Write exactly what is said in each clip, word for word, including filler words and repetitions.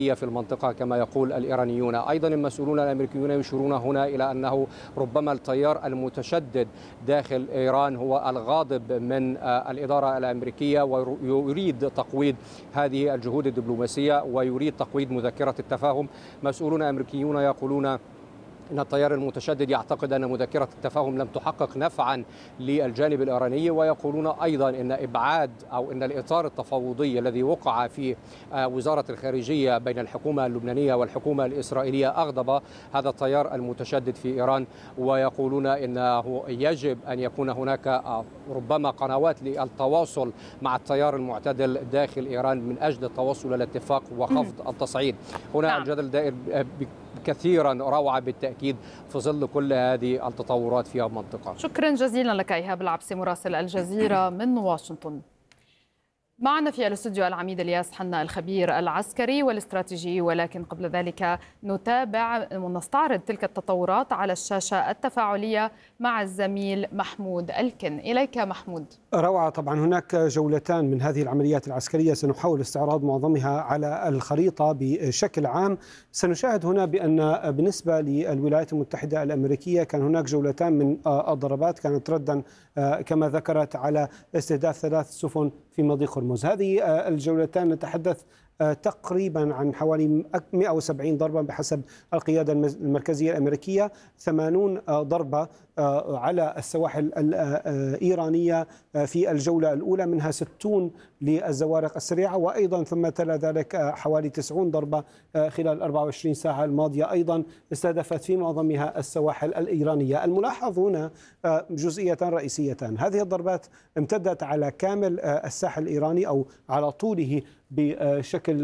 في المنطقة كما يقول الإيرانيون. أيضا المسؤولون الأمريكيون يشيرون هنا إلى أنه ربما التيار المتشدد داخل إيران هو الغاضب من الإدارة الأمريكية ويريد تقويض هذه الجهود الدبلوماسية ويريد تقويض مذكرة التفاهم. مسؤولون أمريكيون يقولون إن التيار المتشدد يعتقد أن مذكرة التفاهم لم تحقق نفعا للجانب الإيراني، ويقولون أيضا أن إبعاد أو أن الإطار التفاوضي الذي وقع في وزارة الخارجية بين الحكومة اللبنانية والحكومة الإسرائيلية أغضب هذا التيار المتشدد في إيران، ويقولون أنه يجب أن يكون هناك ربما قنوات للتواصل مع التيار المعتدل داخل إيران من أجل التوصل إلى اتفاق وخفض التصعيد. هنا نعم. الجدل دائر كثيرا روعة بالتأكيد في ظل كل هذه التطورات في المنطقة. شكرا جزيلا لك إيهاب العبسي مراسل الجزيرة من واشنطن. معنا في الاستوديو العميد الياس حنا الخبير العسكري والاستراتيجي، ولكن قبل ذلك نتابع ونستعرض تلك التطورات على الشاشة التفاعلية مع الزميل محمود الكن. إليك محمود. روعة، طبعا هناك جولتان من هذه العمليات العسكرية سنحاول استعراض معظمها على الخريطة بشكل عام. سنشاهد هنا بأن بالنسبة للولايات المتحدة الأمريكية كان هناك جولتان من الضربات كانت ردا كما ذكرت على استهداف ثلاث سفن في مضيق هرمز. هذه الجولتان نتحدث تقريبا عن حوالي مئة وسبعين ضربة بحسب القيادة المركزية الأمريكية، ثمانين ضربة على السواحل الإيرانية في الجولة الأولى، منها ستون للزوارق السريعة، وأيضا ثم تلا ذلك حوالي تسعين ضربة خلال الأربع وعشرين ساعة الماضية أيضا استهدفت في معظمها السواحل الإيرانية. الملاحظ هنا جزئية رئيسية، هذه الضربات امتدت على كامل الساحل الإيراني أو على طوله بشكل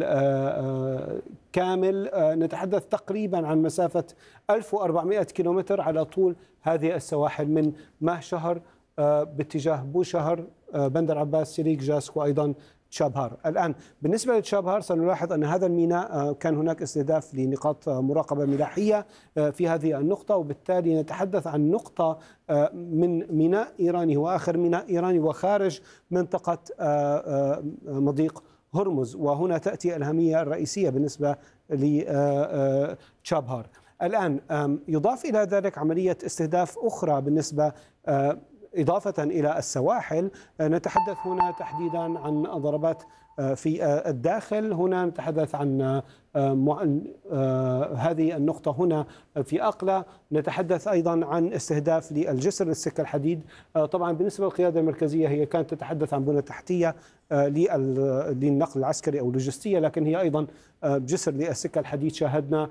كامل. نتحدث تقريبا عن مسافة ألف وأربعمئة كيلومتر على طول هذه السواحل من ماه شهر باتجاه بوشهر، بندر عباس، سيريك، جاسك، وأيضا تشابهار. الآن بالنسبة لتشابهار سنلاحظ أن هذا الميناء كان هناك استهداف لنقاط مراقبة ملاحية في هذه النقطة، وبالتالي نتحدث عن نقطة من ميناء إيراني وآخر ميناء إيراني وخارج منطقة مضيق هرمز، وهنا تأتي الأهمية الرئيسية بالنسبة لتشابهار. الآن يضاف إلى ذلك عملية استهداف أخرى بالنسبة إضافة إلى السواحل. نتحدث هنا تحديدا عن ضربات في الداخل، هنا نتحدث عن هذه النقطة هنا في أقلة، نتحدث أيضا عن استهداف للجسر للسكة الحديد. طبعا بالنسبة للقيادة المركزية هي كانت تتحدث عن بنى تحتية للنقل العسكري أو اللوجستية، لكن هي أيضا جسر للسكة الحديد. شاهدنا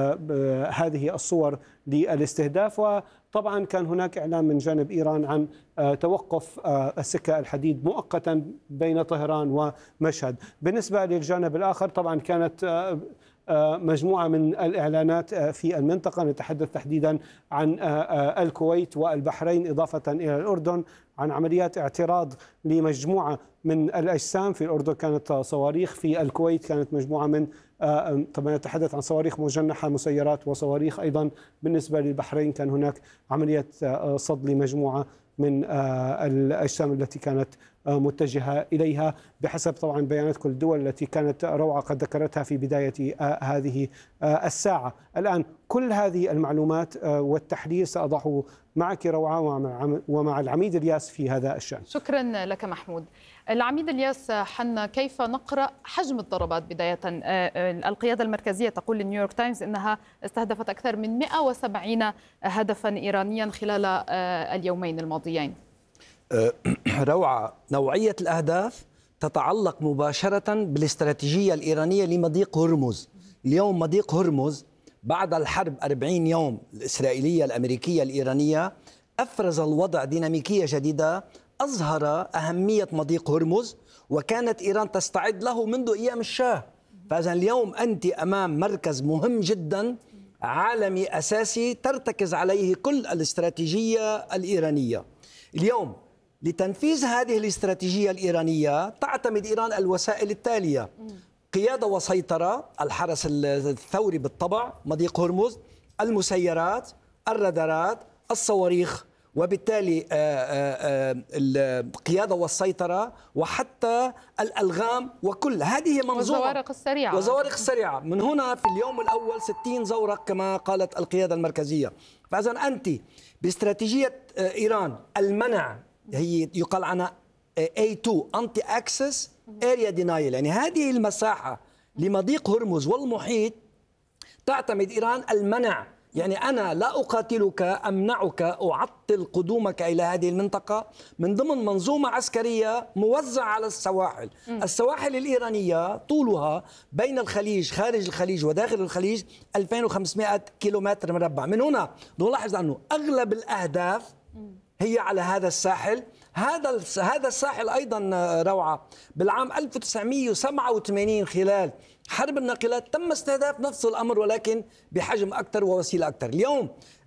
هذه الصور للاستهداف، وطبعا كان هناك إعلان من جانب إيران عن توقف السكة الحديد مؤقتا بين طهران ومشهد. بالنسبة للجانب الآخر طبعا كانت مجموعة من الإعلانات في المنطقة، نتحدث تحديدا عن الكويت والبحرين إضافة إلى الأردن عن عمليات اعتراض لمجموعة من الأجسام. في الأردن كانت صواريخ، في الكويت كانت مجموعة من طبعا نتحدث عن صواريخ مجنحة مسيرات وصواريخ. أيضا بالنسبة للبحرين كان هناك عملية صد لمجموعة من الأجسام التي كانت متجهة إليها بحسب طبعا بيانات كل الدول التي كانت روعة قد ذكرتها في بداية هذه الساعة. الآن كل هذه المعلومات والتحليل سأضعه معك روعة ومع العميد الياس في هذا الشأن. شكرا لك محمود. العميد الياس حنا، كيف نقرأ حجم الضربات بداية؟ القيادة المركزية تقول لنيويورك تايمز أنها استهدفت أكثر من مئة وسبعين هدفا إيرانيا خلال اليومين الماضيين. روعة، نوعية الأهداف تتعلق مباشرة بالاستراتيجية الإيرانية لمضيق هرمز. اليوم مضيق هرمز بعد الحرب أربعين يوم الإسرائيلية الأمريكية الإيرانية أفرز الوضع ديناميكية جديدة أظهر أهمية مضيق هرمز، وكانت إيران تستعد له منذ أيام الشاه. فإذا اليوم أنت أمام مركز مهم جدا عالمي أساسي ترتكز عليه كل الاستراتيجية الإيرانية. اليوم لتنفيذ هذه الاستراتيجية الإيرانية تعتمد إيران الوسائل التالية: قيادة وسيطرة، الحرس الثوري بالطبع، مضيق هرمز، المسيرات، الرادارات، الصواريخ، وبالتالي القيادة والسيطرة وحتى الألغام وكل هذه منظومة والزوارق السريعة والزوارق السريعة. من هنا في اليوم الأول ستين زورق كما قالت القيادة المركزية. فإذا أنت باستراتيجية إيران المنع، هي يقال عنها إيه تو Anti Access Area Denial، يعني هذه المساحة لمضيق هرمز والمحيط تعتمد إيران المنع، يعني أنا لا أقاتلك، أمنعك، أعطل قدومك إلى هذه المنطقة من ضمن منظومة عسكرية موزعة على السواحل. م. السواحل الإيرانية طولها بين الخليج، خارج الخليج وداخل الخليج ألفين وخمسمائة كيلومتر مربع. من هنا نلاحظ أنه أغلب الأهداف هي على هذا الساحل. هذا هذا الساحل أيضا روعة بالعام ألف وتسعمائة وسبعة وثمانين خلال حرب الناقلات تم استهداف نفس الأمر ولكن بحجم أكثر ووسيلة أكثر. اليوم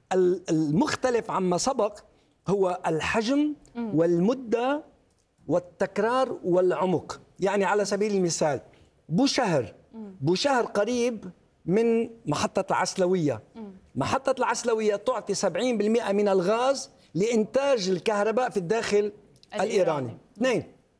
المختلف عما سبق هو الحجم والمدة والتكرار والعمق. يعني على سبيل المثال بوشهر بوشهر قريب من محطة العسلوية. محطة العسلوية تعطي سبعين بالمئة من الغاز لإنتاج الكهرباء في الداخل الإيراني. اثنين،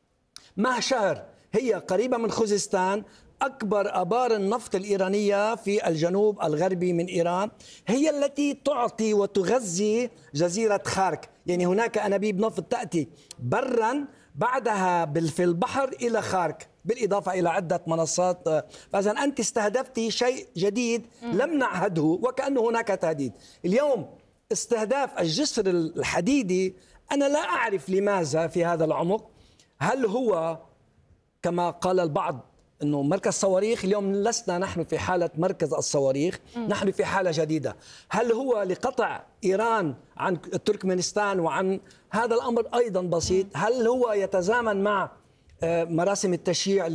مهشهر هي قريبة من خوزستان، أكبر آبار النفط الإيرانية في الجنوب الغربي من إيران، هي التي تعطي وتغذي جزيرة خارك. يعني هناك أنابيب نفط تأتي برا بعدها في البحر إلى خارك، بالإضافة إلى عدة منصات. فإذا أنت استهدفتي شيء جديد لم نعهده وكأنه هناك تهديد. اليوم استهداف الجسر الحديدي أنا لا أعرف لماذا في هذا العمق. هل هو كما قال البعض أنه مركز صواريخ؟ اليوم لسنا نحن في حالة مركز الصواريخ، نحن في حالة جديدة. هل هو لقطع إيران عن تركمانستان وعن هذا الأمر أيضا بسيط؟ هل هو يتزامن مع مراسم التشييع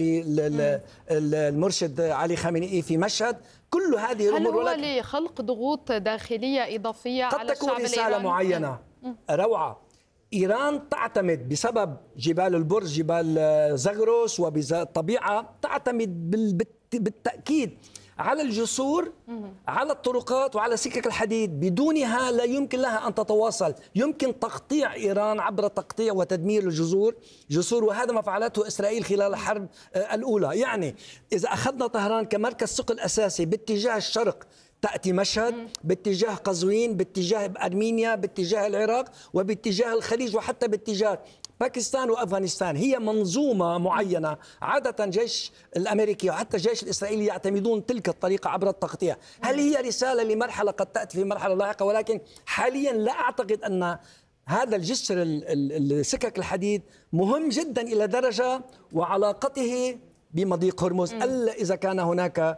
للمرشد علي خامنئي في مشهد؟ كل هذه الأمور. هل هو لخلق ضغوط داخلية إضافية على الشعب الإيراني؟ قد تكون رسالة معينة. روعة، إيران تعتمد بسبب جبال البرج، جبال زغروس، وبالطبيعة تعتمد بالتأكيد على الجسور، على الطرقات وعلى سكك الحديد. بدونها لا يمكن لها أن تتواصل. يمكن تقطيع إيران عبر تقطيع وتدمير الجذور جسور، وهذا ما فعلته إسرائيل خلال الحرب الأولى. يعني إذا أخذنا طهران كمركز ثقل أساسي باتجاه الشرق تأتي مشهد، باتجاه قزوين، باتجاه أرمينيا، باتجاه العراق، وباتجاه الخليج، وحتى باتجاه باكستان وأفغانستان. هي منظومة معينة. عادة الجيش الأمريكي وحتى الجيش الإسرائيلي يعتمدون تلك الطريقة عبر التقطيع. هل هي رسالة لمرحلة قد تأتي في مرحلة لاحقة؟ ولكن حاليا لا أعتقد أن هذا الجسر السكك الحديد مهم جدا إلى درجة وعلاقته بمضيق هرمز، إلا إذا كان هناك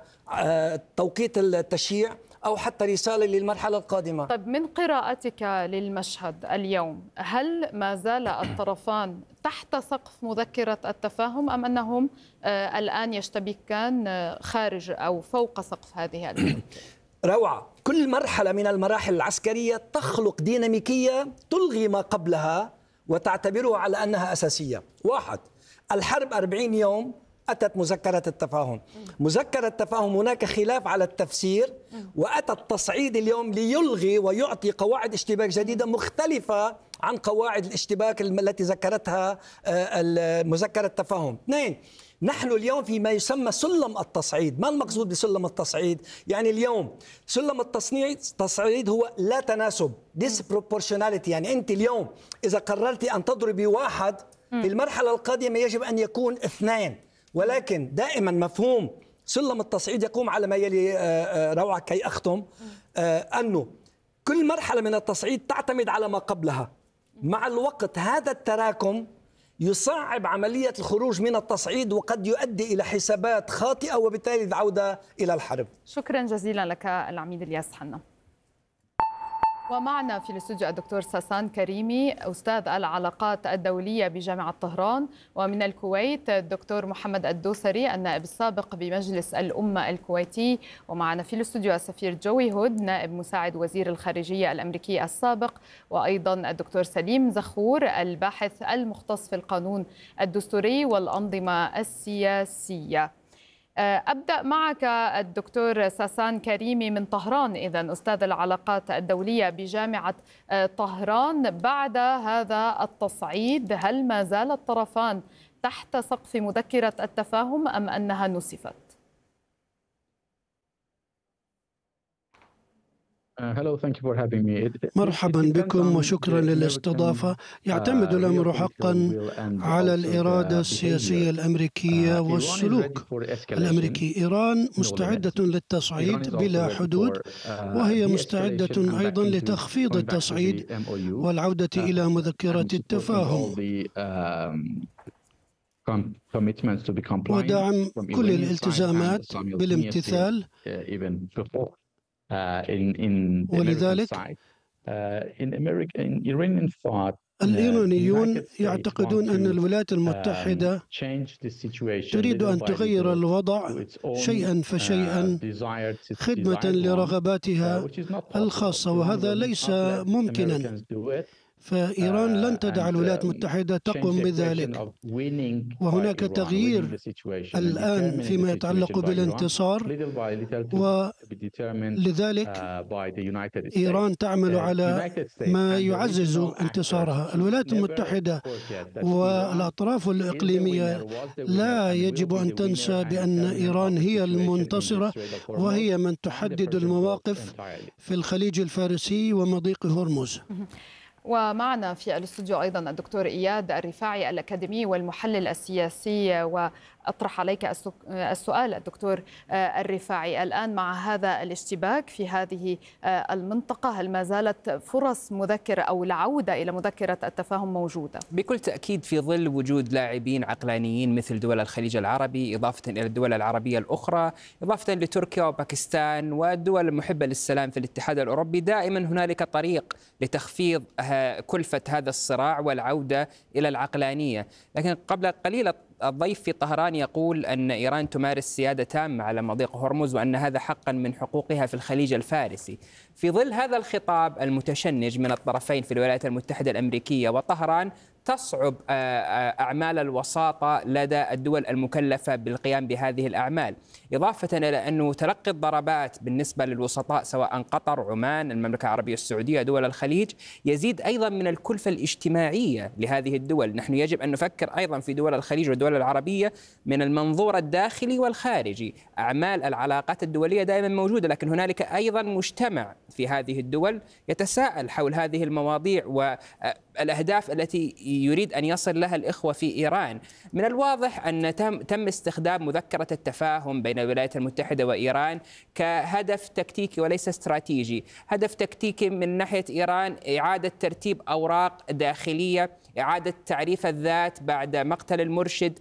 توقيت التشييع أو حتى رسالة للمرحلة القادمة. طيب، من قراءتك للمشهد اليوم، هل ما زال الطرفان تحت سقف مذكرة التفاهم أم أنهم الآن يشتبكان خارج أو فوق سقف هذه المذكرة؟ روعة، كل مرحلة من المراحل العسكرية تخلق ديناميكية تلغي ما قبلها وتعتبرها على أنها أساسية. واحد، الحرب أربعين يوم أتت مذكرة التفاهم. مذكرة التفاهم هناك خلاف على التفسير، وأتى التصعيد اليوم ليلغي ويعطي قواعد اشتباك جديدة مختلفة عن قواعد الاشتباك التي ذكرتها مذكرة التفاهم. اثنين، نحن اليوم في ما يسمى سلم التصعيد. ما المقصود بسلم التصعيد؟ يعني اليوم سلم التصعيد هو لا تناسب، disproportionality. يعني أنت اليوم إذا قررت أن تضربي واحد، في المرحلة القادمة يجب أن يكون اثنين. ولكن دائما مفهوم سلم التصعيد يقوم على ما يلي. روعة كي أختم، أنه كل مرحلة من التصعيد تعتمد على ما قبلها. مع الوقت هذا التراكم يصعب عملية الخروج من التصعيد وقد يؤدي إلى حسابات خاطئة وبالتالي العودة إلى الحرب. شكرا جزيلا لك العميد الياس حنا. ومعنا في الاستوديو الدكتور ساسان كريمي، أستاذ العلاقات الدولية بجامعة طهران، ومن الكويت الدكتور محمد الدوسري النائب السابق بمجلس الأمة الكويتي، ومعنا في الاستوديو السفير جوي هود نائب مساعد وزير الخارجية الأمريكي السابق، وأيضا الدكتور سليم زخور الباحث المختص في القانون الدستوري والأنظمة السياسية. أبدأ معك الدكتور ساسان كريمي من طهران، إذن أستاذ العلاقات الدولية بجامعة طهران. بعد هذا التصعيد هل ما زال الطرفان تحت سقف مذكرة التفاهم أم أنها نسفت؟ مرحبا بكم وشكرا للاستضافة. يعتمد الأمر حقا على الإرادة السياسية الأمريكية والسلوك الأمريكي. إيران مستعدة للتصعيد بلا حدود، وهي مستعدة أيضا لتخفيض التصعيد والعودة إلى مذكرة التفاهم ودعم كل الالتزامات بالامتثال. ولذلك الإيرانيون يعتقدون أن الولايات المتحدة تريد أن تغير الوضع شيئا فشيئا خدمة لرغباتها الخاصة، وهذا ليس ممكنا. فإيران لن تدع الولايات المتحدة تقوم بذلك، وهناك تغيير الآن فيما يتعلق بالانتصار، ولذلك إيران تعمل على ما يعزز انتصارها. الولايات المتحدة والأطراف الإقليمية لا يجب أن تنسى بأن إيران هي المنتصرة، وهي من تحدد المواقف في الخليج الفارسي ومضيق هرمز. ومعنا في الاستوديو أيضا الدكتور إياد الرفاعي الأكاديمي والمحلل السياسي. وأطرح عليك السؤال الدكتور الرفاعي، الآن مع هذا الاشتباك في هذه المنطقة هل ما زالت فرص مذكرة أو العودة إلى مذكرة التفاهم موجودة؟ بكل تأكيد، في ظل وجود لاعبين عقلانيين مثل دول الخليج العربي، إضافة إلى الدول العربية الأخرى، إضافة لتركيا وباكستان والدول المحبة للسلام في الاتحاد الأوروبي. دائما هنالك طريق لتخفيض كلفة هذا الصراع والعودة إلى العقلانية. لكن قبل قليل الضيف في طهران يقول أن إيران تمارس سيادة تامة على مضيق هرمز، وأن هذا حقا من حقوقها في الخليج الفارسي. في ظل هذا الخطاب المتشنج من الطرفين في الولايات المتحدة الأمريكية وطهران، تصعب أعمال الوساطة لدى الدول المكلفة بالقيام بهذه الأعمال، إضافة إلى أنه تلقي الضربات بالنسبة للوسطاء سواء قطر، عمان، المملكة العربية السعودية، دول الخليج، يزيد أيضا من الكلفة الاجتماعية لهذه الدول. نحن يجب أن نفكر أيضا في دول الخليج والدول العربية من المنظور الداخلي والخارجي. أعمال العلاقات الدولية دائما موجودة، لكن هنالك أيضا مجتمع في هذه الدول يتساءل حول هذه المواضيع والأهداف التي يريد أن يصل لها الإخوة في إيران. من الواضح أن تم, تم استخدام مذكرة التفاهم بين الولايات المتحدة وإيران كهدف تكتيكي وليس استراتيجي. هدف تكتيكي من ناحية إيران إعادة ترتيب أوراق داخلية، إعادة تعريف الذات بعد مقتل المرشد،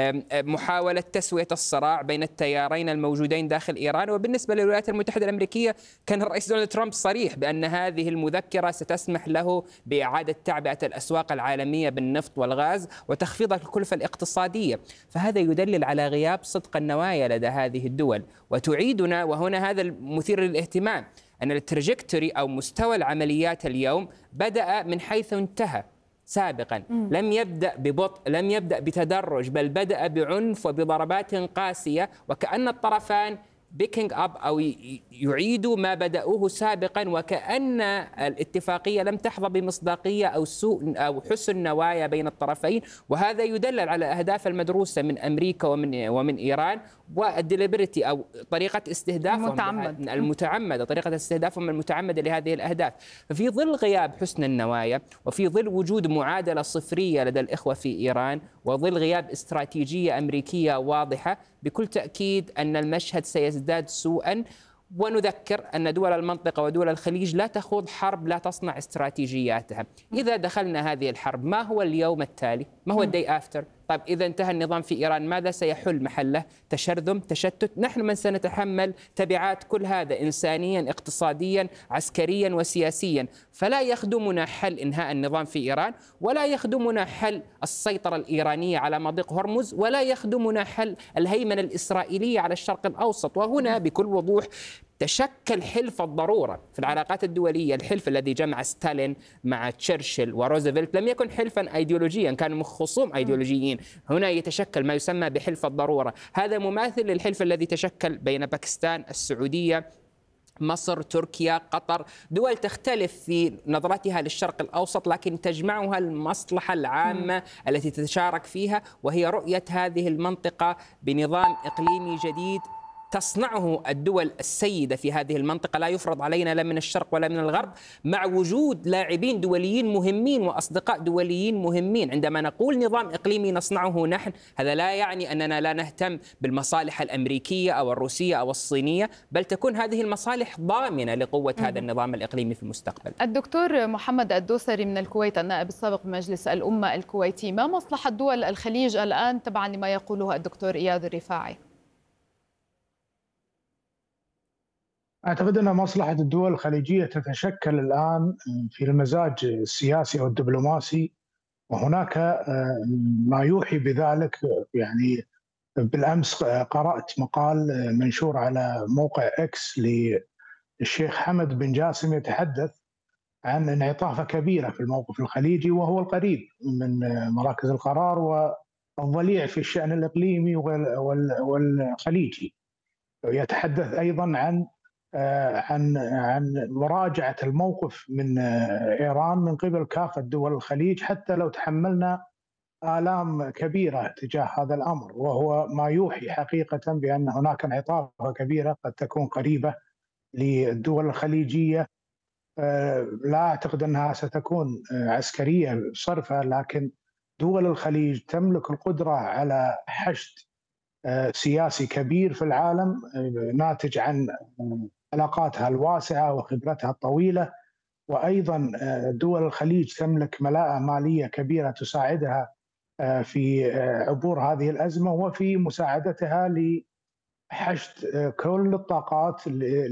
محاولة تسوية الصراع بين التيارين الموجودين داخل إيران. وبالنسبة للولايات المتحدة الأمريكية كان الرئيس دونالد ترامب صريح بأن هذه المذكرة ستسمح له بإعادة تعبئة الأسواق العالمية بالنفط والغاز وتخفيض الكلفة الاقتصادية. فهذا يدلل على غياب صدق النوايا لدى هذه الدول، وتعيدنا، وهنا هذا المثير للاهتمام، أن التراجكتوري أو مستوى العمليات اليوم بدأ من حيث انتهى سابقا. لم يبدأ ببطء، لم يبدأ بتدرج، بل بدأ بعنف وبضربات قاسية، وكأن الطرفان بيكينج أب أو يعيدوا ما بدأوه سابقا، وكأن الاتفاقية لم تحظى بمصداقية أو سوء أو حسن نوايا بين الطرفين. وهذا يدلل على الأهداف المدروسة من أمريكا ومن ومن إيران، والديليبرتي أو طريقة استهدافهم المتعمد. المتعمدة طريقة استهدافهم المتعمدة لهذه الأهداف. ففي ظل غياب حسن النوايا، وفي ظل وجود معادلة صفرية لدى الإخوة في إيران، وظل غياب استراتيجية أمريكية واضحة، بكل تأكيد أن المشهد سيزداد سوءا. ونذكر أن دول المنطقة ودول الخليج لا تخوض حرب لا تصنع استراتيجياتها. إذا دخلنا هذه الحرب، ما هو اليوم التالي؟ ما هو الداي آفتر؟ طيب إذا انتهى النظام في إيران، ماذا سيحل محله؟ تشرذم، تشتت. نحن من سنتحمل تبعات كل هذا إنسانيا، اقتصاديا، عسكريا وسياسيا. فلا يخدمنا حل إنهاء النظام في إيران، ولا يخدمنا حل السيطرة الإيرانية على مضيق هرمز، ولا يخدمنا حل الهيمنة الإسرائيلية على الشرق الأوسط. وهنا بكل وضوح تشكل حلف الضرورة في العلاقات الدولية. الحلف الذي جمع ستالين مع تشرشل وروزفلت لم يكن حلفا أيديولوجيا، كانوا خصوم أيديولوجيين. هنا يتشكل ما يسمى بحلف الضرورة. هذا مماثل للحلف الذي تشكل بين باكستان، السعودية، مصر، تركيا، قطر، دول تختلف في نظرتها للشرق الأوسط لكن تجمعها المصلحة العامة م. التي تتشارك فيها، وهي رؤية هذه المنطقة بنظام إقليمي جديد تصنعه الدول السيدة في هذه المنطقة، لا يفرض علينا لا من الشرق ولا من الغرب، مع وجود لاعبين دوليين مهمين وأصدقاء دوليين مهمين. عندما نقول نظام إقليمي نصنعه نحن، هذا لا يعني أننا لا نهتم بالمصالح الأمريكية أو الروسية أو الصينية، بل تكون هذه المصالح ضامنة لقوة هذا النظام الإقليمي في المستقبل. الدكتور محمد الدوسري من الكويت، النائب السابق بمجلس الأمة الكويتي، ما مصلحة دول الخليج الآن تبعا لما يقوله الدكتور إياد الرفاعي؟ أعتقد أن مصلحة الدول الخليجية تتشكل الآن في المزاج السياسي أو الدبلوماسي، وهناك ما يوحي بذلك. يعني بالأمس قرأت مقال منشور على موقع إكس للشيخ حمد بن جاسم يتحدث عن انعطافة كبيرة في الموقف الخليجي، وهو القريب من مراكز القرار والضليع في الشأن الإقليمي والخليجي. يتحدث أيضا عن عن عن مراجعة الموقف من إيران من قبل كافة دول الخليج، حتى لو تحملنا آلام كبيرة تجاه هذا الأمر، وهو ما يوحي حقيقة بأن هناك انعطافة كبيرة قد تكون قريبة للدول الخليجية. لا أعتقد أنها ستكون عسكرية صرفة، لكن دول الخليج تملك القدرة على حشد سياسي كبير في العالم ناتج عن علاقاتها الواسعة وخبرتها الطويلة، وأيضا دول الخليج تملك ملاءة مالية كبيرة تساعدها في عبور هذه الأزمة وفي مساعدتها لحشد كل الطاقات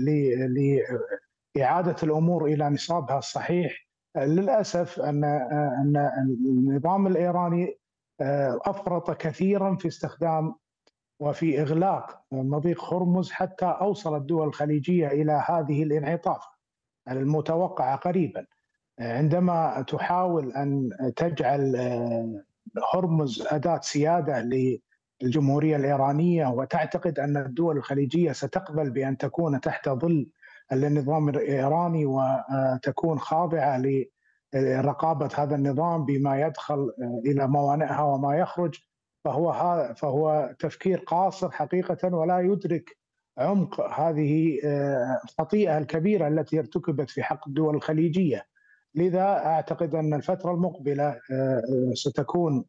لإعادة الأمور إلى نصابها الصحيح. للأسف أن أن النظام الإيراني أفرط كثيرا في استخدام وفي إغلاق مضيق هرمز حتى أوصل الدول الخليجية إلى هذه الانعطاف المتوقعة قريبا. عندما تحاول أن تجعل هرمز أداة سيادة للجمهورية الإيرانية وتعتقد أن الدول الخليجية ستقبل بأن تكون تحت ظل النظام الإيراني وتكون خاضعة لرقابة هذا النظام بما يدخل إلى موانئها وما يخرج، فهو فهو تفكير قاصر حقيقة، ولا يدرك عمق هذه الخطيئة الكبيرة التي ارتكبت في حق الدول الخليجية. لذا أعتقد أن الفترة المقبلة ستكون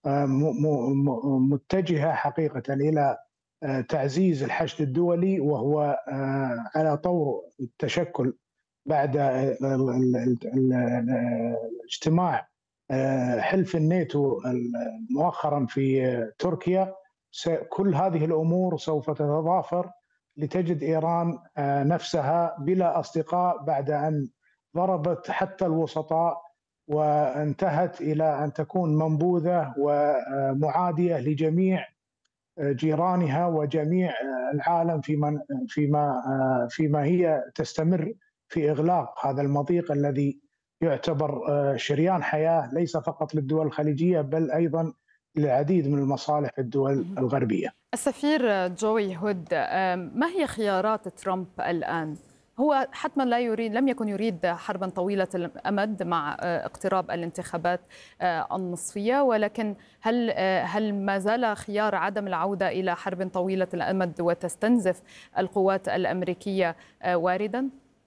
متجهة حقيقة إلى تعزيز الحشد الدولي، وهو على طور التشكل بعد الاجتماع حلف الناتو مؤخرا في تركيا. كل هذه الأمور سوف تتضافر لتجد إيران نفسها بلا أصدقاء بعد أن ضربت حتى الوسطاء وانتهت إلى أن تكون منبوذة ومعادية لجميع جيرانها وجميع العالم فيما فيما فيما هي تستمر في إغلاق هذا المضيق الذي يعتبر شريان حياة ليس فقط للدول الخليجية بل أيضا للعديد من المصالح الدول الغربية. السفير جوي هود، ما هي خيارات ترامب الآن؟ هو حتما لا يريد، لم يكن يريد حربا طويلة الأمد مع اقتراب الانتخابات النصفية، ولكن هل هل ما زال خيار عدم العودة إلى حرب طويلة الأمد وتستنزف القوات الأمريكية واردا؟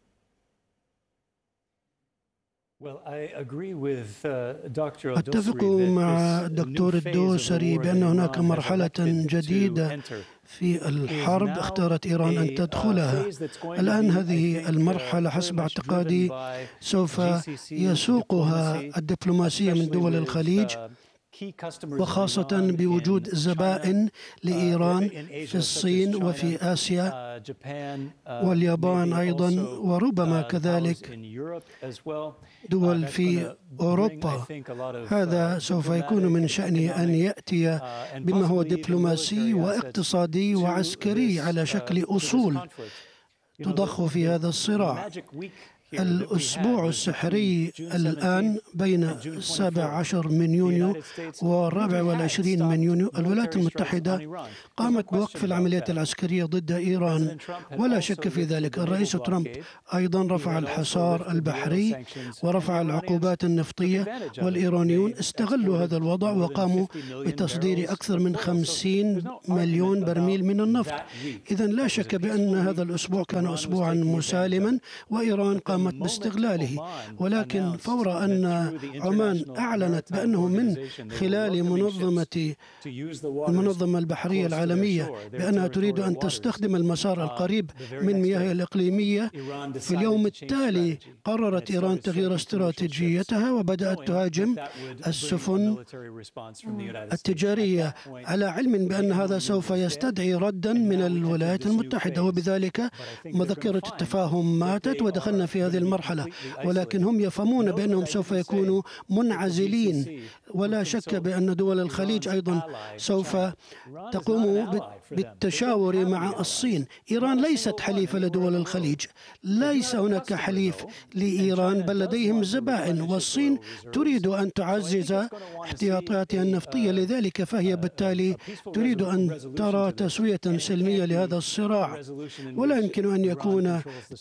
أتفق مع الدكتور الدوسري بأن هناك مرحلة جديدة في الحرب اختارت إيران أن تدخلها. الآن هذه المرحلة حسب اعتقادي سوف يسوقها الدبلوماسية من دول الخليج، وخاصة بوجود زبائن لإيران في الصين وفي آسيا واليابان أيضا، وربما كذلك دول في أوروبا. هذا سوف يكون من شأنه أن يأتي بما هو دبلوماسي واقتصادي وعسكري على شكل أصول تضخ في هذا الصراع. الأسبوع السحري الآن بين السابع عشر من يونيو والرابع والعشرين من يونيو، الولايات المتحدة قامت بوقف العمليات العسكرية ضد إيران، ولا شك في ذلك. الرئيس ترامب أيضا رفع الحصار البحري ورفع العقوبات النفطية، والإيرانيون استغلوا هذا الوضع وقاموا بتصدير أكثر من خمسين مليون برميل من النفط. إذن لا شك بأن هذا الأسبوع كان أسبوعا مسالما، وإيران قامت باستغلاله. ولكن فور أن عمان أعلنت بأنه من خلال منظمة المنظمة البحرية العالمية بأنها تريد أن تستخدم المسار القريب من مياهها الإقليمية، في اليوم التالي قررت إيران تغيير استراتيجيتها وبدأت تهاجم السفن التجارية، على علم بأن هذا سوف يستدعي ردا من الولايات المتحدة، وبذلك مذكرة التفاهم ماتت ودخلنا في هذه المرحلة. ولكن هم يفهمون بأنهم سوف يكونوا منعزلين، ولا شك بأن دول الخليج أيضا سوف تقوم بالتشاور مع الصين. إيران ليست حليفة لدول الخليج، ليس هناك حليف لإيران، بل لديهم زبائن، والصين تريد أن تعزز احتياطاتها النفطية، لذلك فهي بالتالي تريد أن ترى تسوية سلمية لهذا الصراع، ولا يمكن أن يكون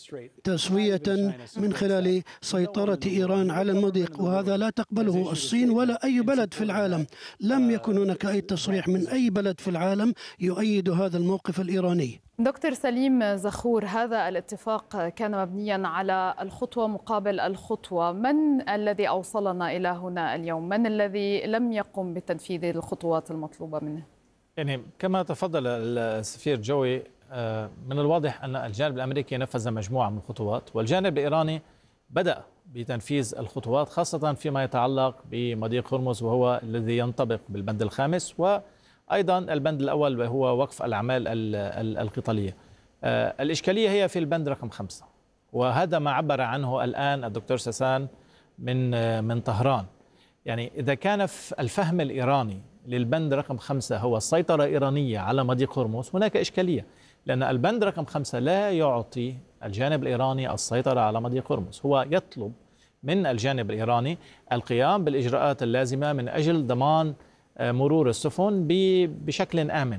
تسوية من خلال سيطرة إيران على المضيق، وهذا لا تقبله الصين ولا أي بلد في العالم. لم يكن هناك أي تصريح من أي بلد في العالم يؤيد هذا الموقف الإيراني. دكتور سليم زخور، هذا الاتفاق كان مبنيا على الخطوة مقابل الخطوة. من الذي أوصلنا إلى هنا اليوم؟ من الذي لم يقم بتنفيذ الخطوات المطلوبة منه؟ يعني كما تفضل السفير جوي، من الواضح أن الجانب الأمريكي نفذ مجموعة من الخطوات، والجانب الإيراني بدأ بتنفيذ الخطوات، خاصة فيما يتعلق بمضيق هرمز، وهو الذي ينطبق بالبند الخامس، وأيضا البند الأول وهو وقف الأعمال القتالية. الإشكالية هي في البند رقم خمسة، وهذا ما عبر عنه الآن الدكتور ساسان من من طهران. يعني إذا كان الفهم الإيراني للبند رقم خمسة هو السيطرة الإيرانية على مضيق هرمز، هناك إشكالية، لأن البند رقم خمسة لا يعطي الجانب الإيراني السيطرة على مضيق هرمز. هو يطلب من الجانب الإيراني القيام بالإجراءات اللازمة من أجل ضمان مرور السفن بشكل آمن،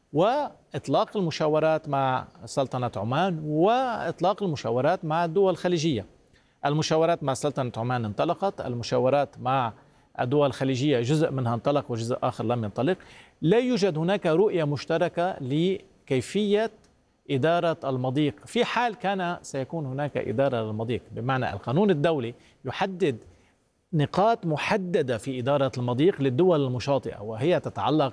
وإطلاق المشاورات مع سلطنة عمان، وإطلاق المشاورات مع الدول الخليجية. المشاورات مع سلطنة عمان انطلقت، المشاورات مع الدول الخليجية جزء منها انطلق وجزء آخر لم ينطلق. لا يوجد هناك رؤية مشتركة لكيفية إدارة المضيق في حال كان سيكون هناك إدارة للمضيق، بمعنى القانون الدولي يحدد نقاط محددة في إدارة المضيق للدول المشاطئة، وهي تتعلق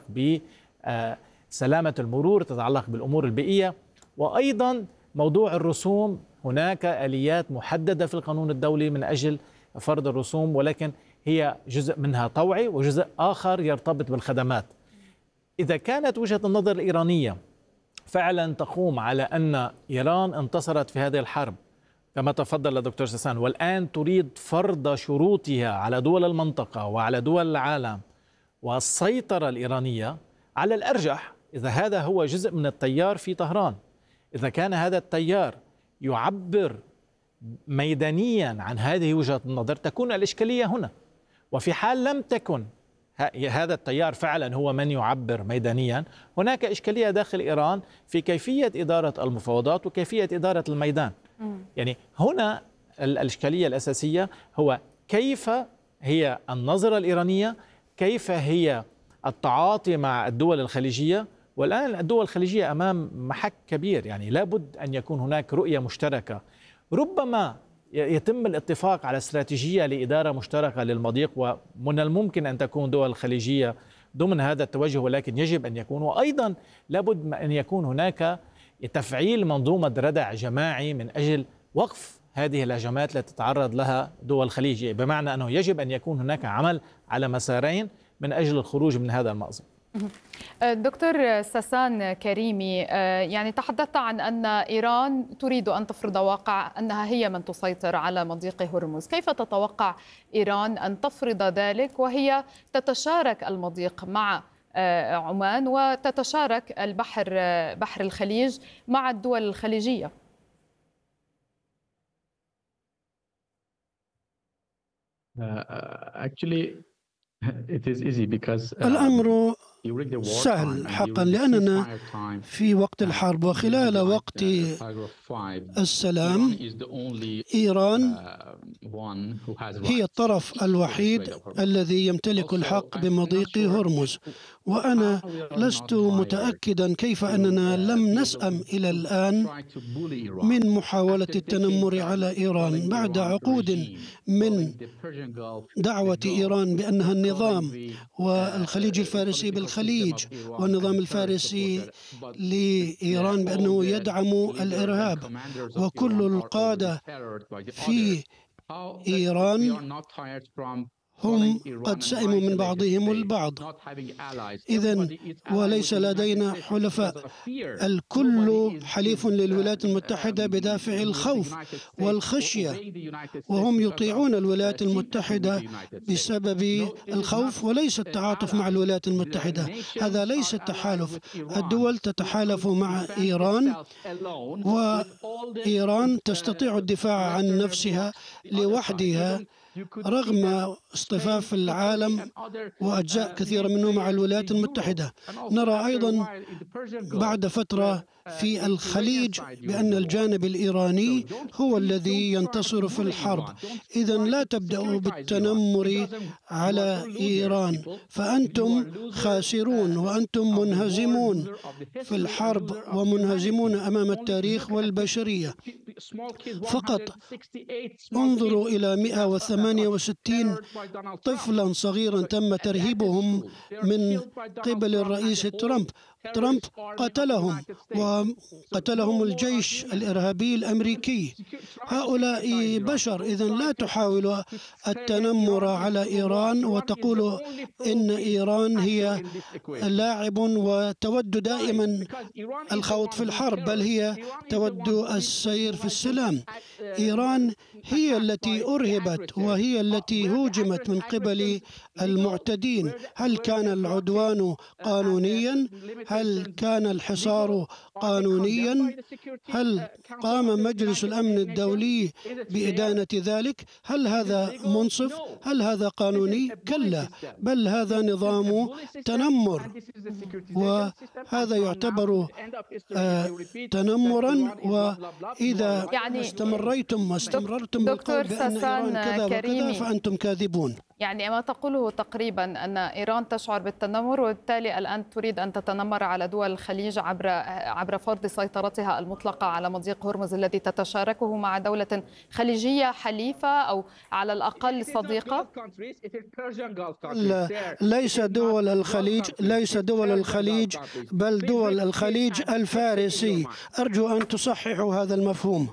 بسلامة المرور، تتعلق بالأمور البيئية، وأيضا موضوع الرسوم. هناك آليات محددة في القانون الدولي من أجل فرض الرسوم، ولكن هي جزء منها طوعي وجزء آخر يرتبط بالخدمات. إذا كانت وجهة النظر الإيرانية فعلا تقوم على أن إيران انتصرت في هذه الحرب كما تفضل الدكتور ساسان، والآن تريد فرض شروطها على دول المنطقة وعلى دول العالم والسيطرة الإيرانية، على الأرجح إذا هذا هو جزء من التيار في طهران، إذا كان هذا التيار يعبر ميدانيا عن هذه وجهة النظر، تكون الإشكالية هنا. وفي حال لم تكن هذا التيار فعلا هو من يعبر ميدانيا، هناك إشكالية داخل إيران في كيفية إدارة المفاوضات وكيفية إدارة الميدان. م. يعني هنا الإشكالية الأساسية هو كيف هي النظرة الإيرانية، كيف هي التعاطي مع الدول الخليجية. والآن الدول الخليجية أمام محك كبير، يعني لابد أن يكون هناك رؤية مشتركة. ربما يتم الاتفاق على استراتيجية لإدارة مشتركة للمضيق، ومن الممكن أن تكون دول الخليجية ضمن هذا التوجه، ولكن يجب أن يكون، وأيضا لابد أن يكون هناك تفعيل منظومة ردع جماعي من أجل وقف هذه الهجمات التي تتعرض لها دول الخليج، بمعنى أنه يجب أن يكون هناك عمل على مسارين من أجل الخروج من هذا المأزق. دكتور ساسان كريمي، يعني تحدثت عن أن إيران تريد أن تفرض واقع أنها هي من تسيطر على مضيق هرمز. كيف تتوقع إيران أن تفرض ذلك وهي تتشارك المضيق مع عمان وتتشارك البحر بحر الخليج مع الدول الخليجية؟ الأمر سهل حقا، لأننا في وقت الحرب وخلال وقت السلام إيران هي الطرف الوحيد الذي يمتلك الحق بمضيق هرمز، وأنا لست متأكدا كيف أننا لم نسأم إلى الآن من محاولة التنمر على إيران بعد عقود من دعوة إيران بأنها النظام والخليج الفارسي بالخليج والنظام الفارسي لإيران بأنه يدعم الإرهاب، وكل القادة في إيران هم قد سئموا من بعضهم البعض. إذن وليس لدينا حلفاء، الكل حليف للولايات المتحدة بدافع الخوف والخشية، وهم يطيعون الولايات المتحدة بسبب الخوف وليس التعاطف مع الولايات المتحدة. هذا ليس التحالف، الدول تتحالف مع إيران، وإيران تستطيع الدفاع عن نفسها لوحدها رغم اصطفاف العالم وأجزاء كثيرة منه مع الولايات المتحدة. نرى أيضا بعد فترة في الخليج بأن الجانب الإيراني هو الذي ينتصر في الحرب. إذن لا تبدأوا بالتنمر على إيران، فأنتم خاسرون وأنتم منهزمون في الحرب ومنهزمون أمام التاريخ والبشرية. فقط انظروا إلى مئة وثمانية وستين طفلا صغيرا تم ترهيبهم من قبل الرئيس ترامب. ترامب قتلهم وقتلهم الجيش الإرهابي الأمريكي. هؤلاء بشر. إذن لا تحاولوا التنمر على إيران وتقولوا إن إيران هي لاعب وتود دائما الخوض في الحرب، بل هي تود السير في السلام. إيران هي التي أرهبت وهي التي هوجمت من قبل المعتدين. هل كان العدوان قانونيا؟ هل كان الحصار قانونيا؟ هل قام مجلس الأمن الدولي بإدانة ذلك؟ هل هذا منصف؟ هل هذا قانوني؟ كلا، بل هذا نظام تنمر، وهذا يعتبر آه تنمرا. وإذا يعني استمريتم واستمررتم بالقول بأن إيران كذا وكذا فأنتم كاذبون. يعني ما تقوله تقريبا أن إيران تشعر بالتنمر، وبالتالي الآن تريد أن تتنمر على دول الخليج عبر عبر فرض سيطرتها المطلقة على مضيق هرمز الذي تتشاركه مع دولة خليجية حليفة أو على الأقل صديقة. لا، ليس دول الخليج ليس دول الخليج بل دول الخليج الفارسي. أرجو أن تصححوا هذا المفهوم.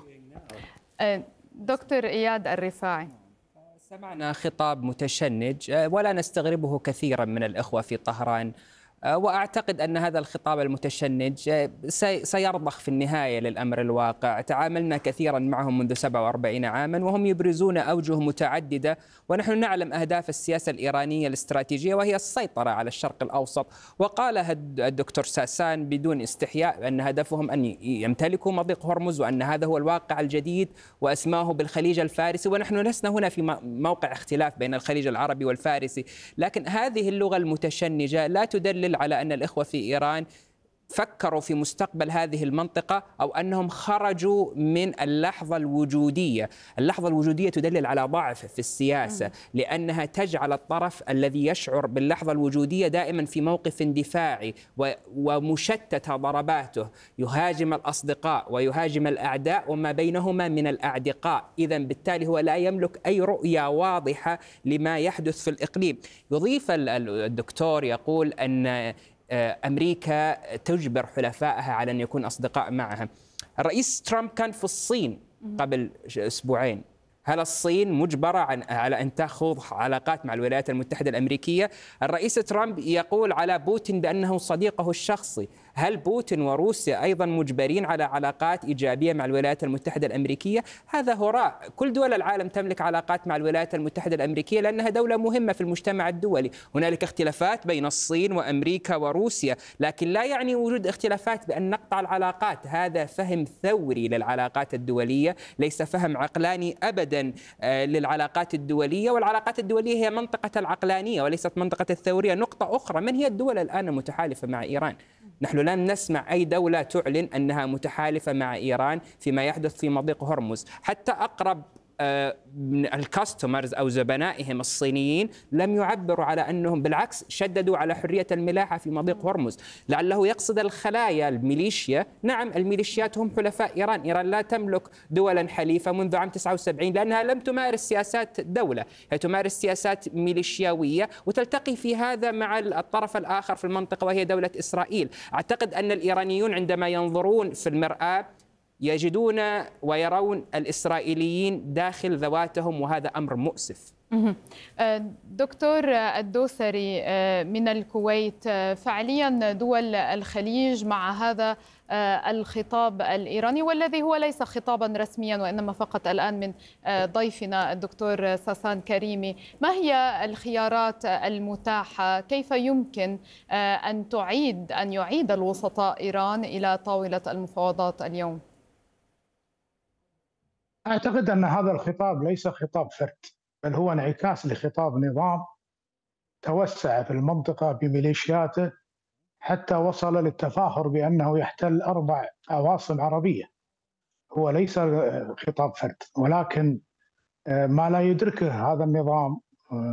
دكتور إياد الرفاعي، سمعنا خطاب متشنج ولا نستغربه كثيرا من الإخوة في طهران، وأعتقد أن هذا الخطاب المتشنج سيرضخ في النهاية للأمر الواقع. تعاملنا كثيرا معهم منذ سبعة وأربعين عاما وهم يبرزون أوجه متعددة، ونحن نعلم أهداف السياسة الإيرانية الاستراتيجية وهي السيطرة على الشرق الأوسط. وقالها الدكتور ساسان بدون استحياء أن هدفهم أن يمتلكوا مضيق هرمز وأن هذا هو الواقع الجديد، وأسماه بالخليج الفارسي. ونحن لسنا هنا في موقع اختلاف بين الخليج العربي والفارسي، لكن هذه اللغة المتشنجة لا تدلل على أن الإخوة في إيران فكروا في مستقبل هذه المنطقة أو أنهم خرجوا من اللحظة الوجودية. اللحظة الوجودية تدلل على ضعف في السياسة، لأنها تجعل الطرف الذي يشعر باللحظة الوجودية دائما في موقف دفاعي ومشتتة ضرباته، يهاجم الأصدقاء ويهاجم الأعداء وما بينهما من الأعدقاء. إذن بالتالي هو لا يملك أي رؤية واضحة لما يحدث في الإقليم. يضيف الدكتور يقول أن أمريكا تجبر حلفائها على أن يكون أصدقاء معها. الرئيس ترامب كان في الصين قبل أسبوعين. هل الصين مجبرة على أن تخوض علاقات مع الولايات المتحدة الأمريكية؟ الرئيس ترامب يقول على بوتين بأنه صديقه الشخصي. هل بوتين وروسيا أيضا مجبرين على علاقات إيجابية مع الولايات المتحدة الأمريكية؟ هذا هراء. كل دول العالم تملك علاقات مع الولايات المتحدة الأمريكية لأنها دولة مهمة في المجتمع الدولي. هنالك اختلافات بين الصين وأمريكا وروسيا، لكن لا يعني وجود اختلافات بأن نقطع العلاقات. هذا فهم ثوري للعلاقات الدولية، ليس فهم عقلاني أبدا للعلاقات الدولية. والعلاقات الدولية هي منطقة العقلانية وليست منطقة الثورية. نقطة أخرى، من هي الدول الآن متحالفة مع إيران؟ نحن لن نسمع أي دولة تعلن أنها متحالفة مع إيران فيما يحدث في مضيق هرمز. حتى أقرب الكاستمرز أو زبنائهم الصينيين لم يعبروا على أنهم، بالعكس شددوا على حرية الملاحة في مضيق هرمز. لعله يقصد الخلايا الميليشيا. نعم، الميليشيات هم حلفاء إيران. إيران لا تملك دولا حليفة منذ عام تسعة وسبعين لأنها لم تمارس سياسات دولة، هي تمارس سياسات ميليشياوية وتلتقي في هذا مع الطرف الآخر في المنطقة وهي دولة إسرائيل. أعتقد أن الإيرانيون عندما ينظرون في المرآة يجدون ويرون الإسرائيليين داخل ذواتهم، وهذا أمر مؤسف. دكتور الدوسري من الكويت، فعليا دول الخليج مع هذا الخطاب الإيراني والذي هو ليس خطابا رسميا وإنما فقط الآن من ضيفنا الدكتور ساسان كريمي، ما هي الخيارات المتاحة؟ كيف يمكن أن تعيد أن يعيد الوسطاء إيران إلى طاولة المفاوضات اليوم؟ أعتقد أن هذا الخطاب ليس خطاب فرد، بل هو انعكاس لخطاب نظام توسع في المنطقة بميليشياته حتى وصل للتفاخر بأنه يحتل أربع عواصم عربية. هو ليس خطاب فرد، ولكن ما لا يدركه هذا النظام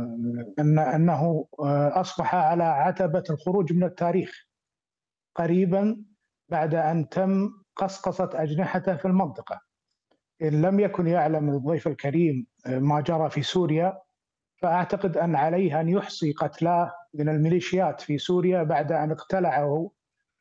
أن أنه أصبح على عتبة الخروج من التاريخ قريبا بعد أن تم قصقصة أجنحته في المنطقة. إن لم يكن يعلم الضيف الكريم ما جرى في سوريا، فأعتقد أن عليه أن يحصي قتلاه من الميليشيات في سوريا بعد أن اقتلعه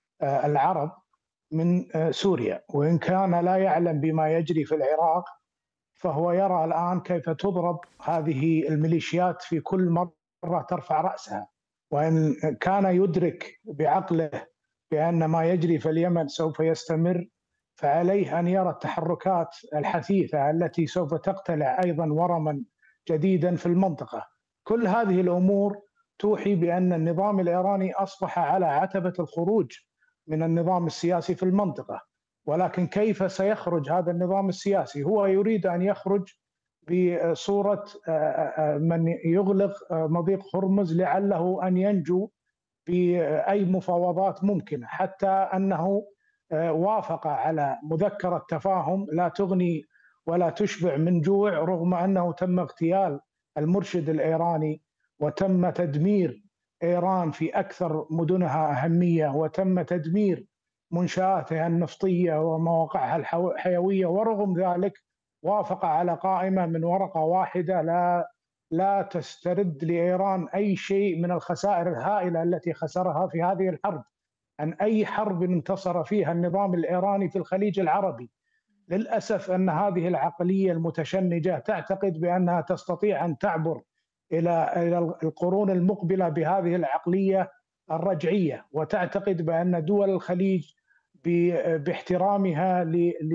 العرب من سوريا. وإن كان لا يعلم بما يجري في العراق، فهو يرى الآن كيف تضرب هذه الميليشيات في كل مرة ترفع رأسها. وإن كان يدرك بعقله بأن ما يجري في اليمن سوف يستمر، فعليه أن يرى التحركات الحثيثة التي سوف تقتلع أيضا ورما جديدا في المنطقة. كل هذه الأمور توحي بأن النظام الإيراني أصبح على عتبة الخروج من النظام السياسي في المنطقة. ولكن كيف سيخرج هذا النظام السياسي؟ هو يريد أن يخرج بصورة من يغلق مضيق هرمز لعله أن ينجو بأي مفاوضات ممكنة، حتى أنه وافق على مذكرة تفاهم لا تغني ولا تشبع من جوع، رغم أنه تم اغتيال المرشد الإيراني وتم تدمير إيران في أكثر مدنها أهمية وتم تدمير منشآتها النفطية ومواقعها الحيوية. ورغم ذلك وافق على قائمة من ورقة واحدة لا لا تسترد لإيران أي شيء من الخسائر الهائلة التي خسرها في هذه الحرب، عن أي حرب انتصر فيها النظام الإيراني في الخليج العربي. للأسف أن هذه العقلية المتشنجة تعتقد بأنها تستطيع أن تعبر إلى القرون المقبلة بهذه العقلية الرجعية، وتعتقد بأن دول الخليج باحترامها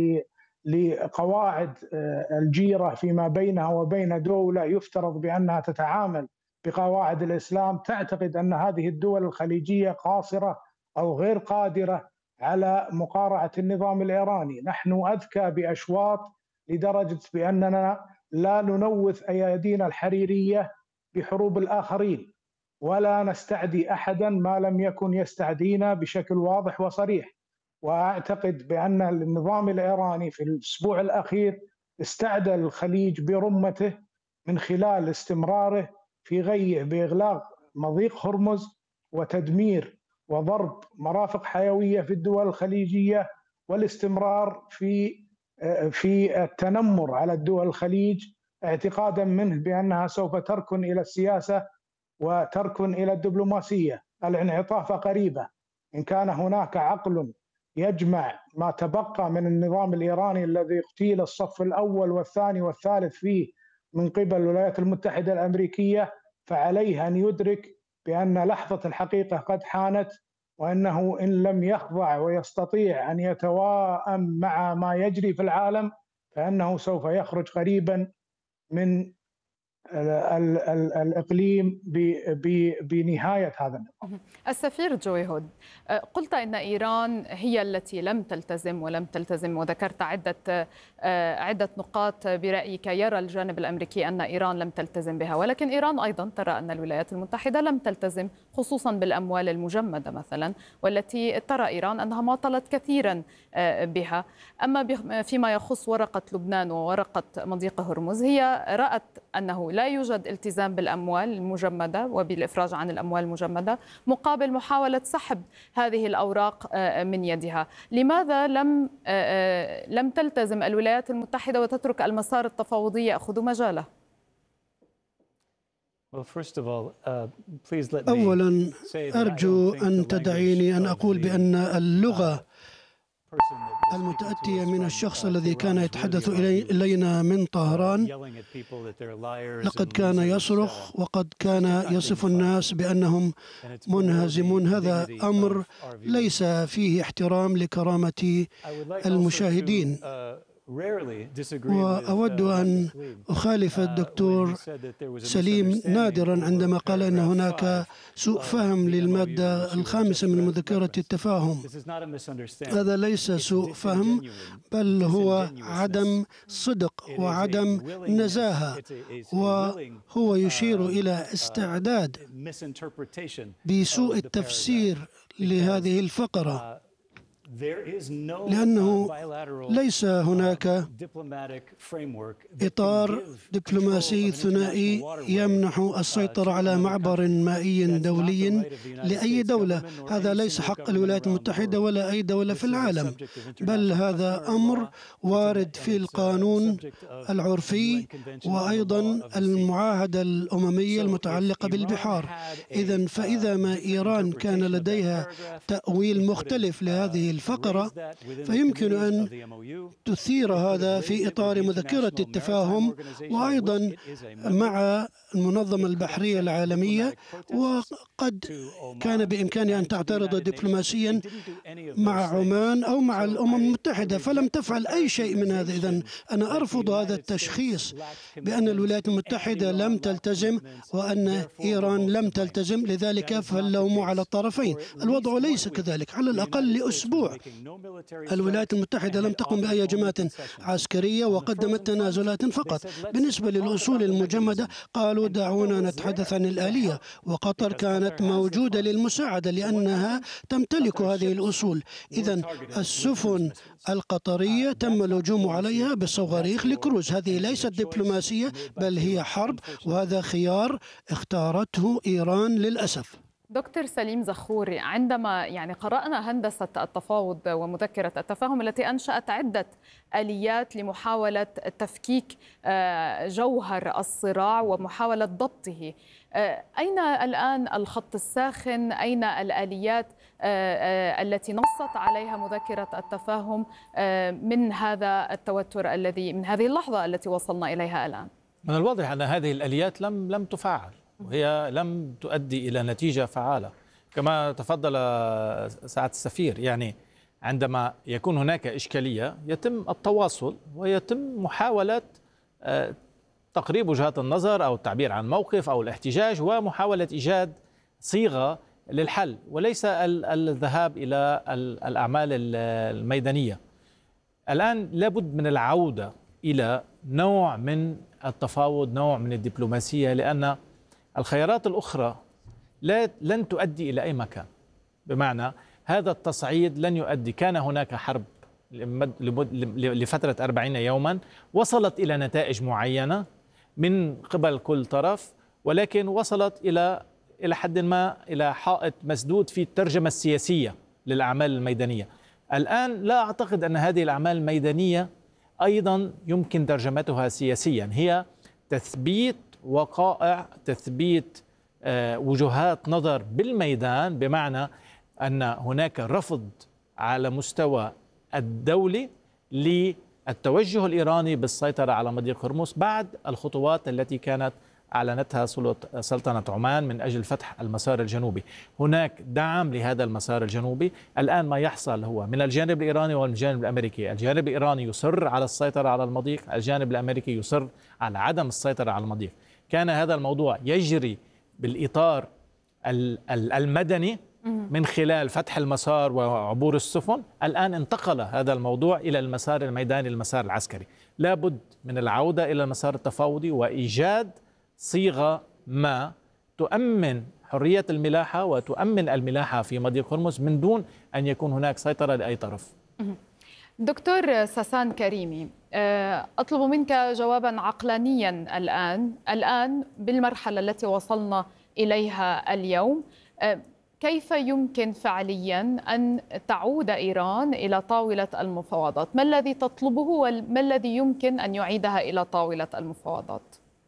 لقواعد الجيرة فيما بينها وبين دولة يفترض بأنها تتعامل بقواعد الإسلام، تعتقد أن هذه الدول الخليجية قاصرة أو غير قادرة على مقارعة النظام الإيراني. نحن أذكى بأشواط لدرجة بأننا لا ننوث أيادينا الحريرية بحروب الآخرين، ولا نستعدي أحدا ما لم يكن يستعدينا بشكل واضح وصريح. وأعتقد بأن النظام الإيراني في الأسبوع الأخير استعدى الخليج برمته من خلال استمراره في غيه بإغلاق مضيق هرمز وتدمير وضرب مرافق حيوية في الدول الخليجية، والاستمرار في في التنمر على الدول الخليج اعتقادا منه بأنها سوف تركن إلى السياسة وتركن إلى الدبلوماسية. الانعطاف قريبة. إن كان هناك عقل يجمع ما تبقى من النظام الإيراني الذي اغتيل الصف الأول والثاني والثالث فيه من قبل الولايات المتحدة الأمريكية، فعليه أن يدرك بأن لحظة الحقيقة قد حانت، وأنه إن لم يخضع ويستطيع أن يتواءم مع ما يجري في العالم فإنه سوف يخرج قريبا من ال ال الإقليم بنهاية هذا النظام. السفير جوي هود، قلت إن إيران هي التي لم تلتزم ولم تلتزم، وذكرت عدة عدة نقاط برأيك يرى الجانب الأمريكي أن إيران لم تلتزم بها، ولكن إيران أيضا ترى أن الولايات المتحدة لم تلتزم، خصوصا بالأموال المجمدة مثلا، والتي ترى إيران أنها ماطلت كثيرا بها. أما فيما يخص ورقة لبنان وورقة مضيق هرمز، هي رأت أنه لا يوجد التزام بالأموال المجمدة وبالإفراج عن الأموال المجمدة مقابل محاولة سحب هذه الأوراق من يدها. لماذا لم لم تلتزم الولايات المتحدة وتترك المسار التفاوضي يأخذ مجاله؟ أولا أرجو أن تدعيني أن أقول بأن اللغة المتأتية من الشخص الذي كان يتحدث إلينا من طهران لقد كان يصرخ وقد كان يصف الناس بأنهم منهزمون. هذا أمر ليس فيه احترام لكرامة المشاهدين. وأود أن أخالف الدكتور سليم نادرا عندما قال أن هناك سوء فهم للمادة الخامسة من مذكرة التفاهم. هذا ليس سوء فهم، بل هو عدم صدق وعدم نزاهة، وهو يشير إلى استعداد بسوء التفسير لهذه الفقرة، لأنه ليس هناك إطار دبلوماسي ثنائي يمنح السيطرة على معبر مائي دولي لأي دولة. هذا ليس حق الولايات المتحدة ولا أي دولة في العالم، بل هذا أمر وارد في القانون العرفي وأيضا المعاهدة الأممية المتعلقة بالبحار. إذن فإذا ما إيران كان لديها تأويل مختلف لهذه الفقرة فيمكن أن تثير هذا في إطار مذكرة التفاهم وأيضا مع المنظمة البحرية العالمية، وقد كان بإمكانها أن تعترض دبلوماسيا مع عمان أو مع الأمم المتحدة، فلم تفعل أي شيء من هذا. إذن أنا أرفض هذا التشخيص بأن الولايات المتحدة لم تلتزم وأن إيران لم تلتزم، لذلك فاللوم على الطرفين. الوضع ليس كذلك. على الأقل لأسبوع الولايات المتحدة لم تقم بأي هجمات عسكرية وقدمت تنازلات فقط. بالنسبة للأصول المجمدة قالوا دعونا نتحدث عن الآلية، وقطر كانت موجودة للمساعدة لأنها تمتلك هذه الأصول. إذن السفن القطرية تم الهجوم عليها بالصواريخ لكروز. هذه ليست دبلوماسية بل هي حرب، وهذا خيار اختارته إيران للأسف. دكتور سليم زخوري، عندما يعني قرأنا هندسة التفاوض ومذكرة التفاهم التي أنشأت عدة آليات لمحاولة تفكيك جوهر الصراع ومحاولة ضبطه، أين الآن الخط الساخن؟ أين الآليات التي نصت عليها مذكرة التفاهم من هذا التوتر الذي من هذه اللحظة التي وصلنا إليها الآن؟ من الواضح أن هذه الآليات لم لم تفعل، وهي لم تؤدي إلى نتيجة فعالة كما تفضل سعادة السفير. يعني عندما يكون هناك إشكالية يتم التواصل ويتم محاولة تقريب وجهات النظر أو التعبير عن موقف أو الاحتجاج ومحاولة إيجاد صيغة للحل، وليس الذهاب إلى الأعمال الميدانية. الآن لابد من العودة إلى نوع من التفاوض، نوع من الدبلوماسية، لأن الخيارات الأخرى لا لن تؤدي إلى أي مكان. بمعنى هذا التصعيد لن يؤدي. كان هناك حرب لفترة أربعين يوما وصلت إلى نتائج معينة من قبل كل طرف، ولكن وصلت إلى إلى حد ما إلى حائط مسدود في الترجمة السياسية للأعمال الميدانية. الآن لا أعتقد أن هذه الأعمال الميدانية أيضا يمكن ترجمتها سياسيا. هي تثبيت وقائع، تثبيت وجهات نظر بالميدان، بمعنى أن هناك رفض على مستوى الدولي للتوجه الإيراني بالسيطرة على مضيق هرمز بعد الخطوات التي كانت أعلنتها سلطنة عمان من أجل فتح المسار الجنوبي. هناك دعم لهذا المسار الجنوبي. الآن ما يحصل هو من الجانب الإيراني والجانب الأمريكي. الجانب الإيراني يصر على السيطرة على المضيق، الجانب الأمريكي يصر على عدم السيطرة على المضيق. كان هذا الموضوع يجري بالإطار المدني من خلال فتح المسار وعبور السفن. الآن انتقل هذا الموضوع إلى المسار الميداني، المسار العسكري. لا بد من العودة إلى المسار التفاوضي وإيجاد صيغة ما تؤمن حرية الملاحة وتؤمن الملاحة في مضيق هرمز من دون أن يكون هناك سيطرة لأي طرف. دكتور ساسان كريمي، أطلب منك جوابا عقلانيا الآن الآن بالمرحلة التي وصلنا إليها اليوم، كيف يمكن فعليا أن تعود إيران إلى طاولة المفاوضات؟ ما الذي تطلبه وما الذي يمكن أن يعيدها إلى طاولة المفاوضات؟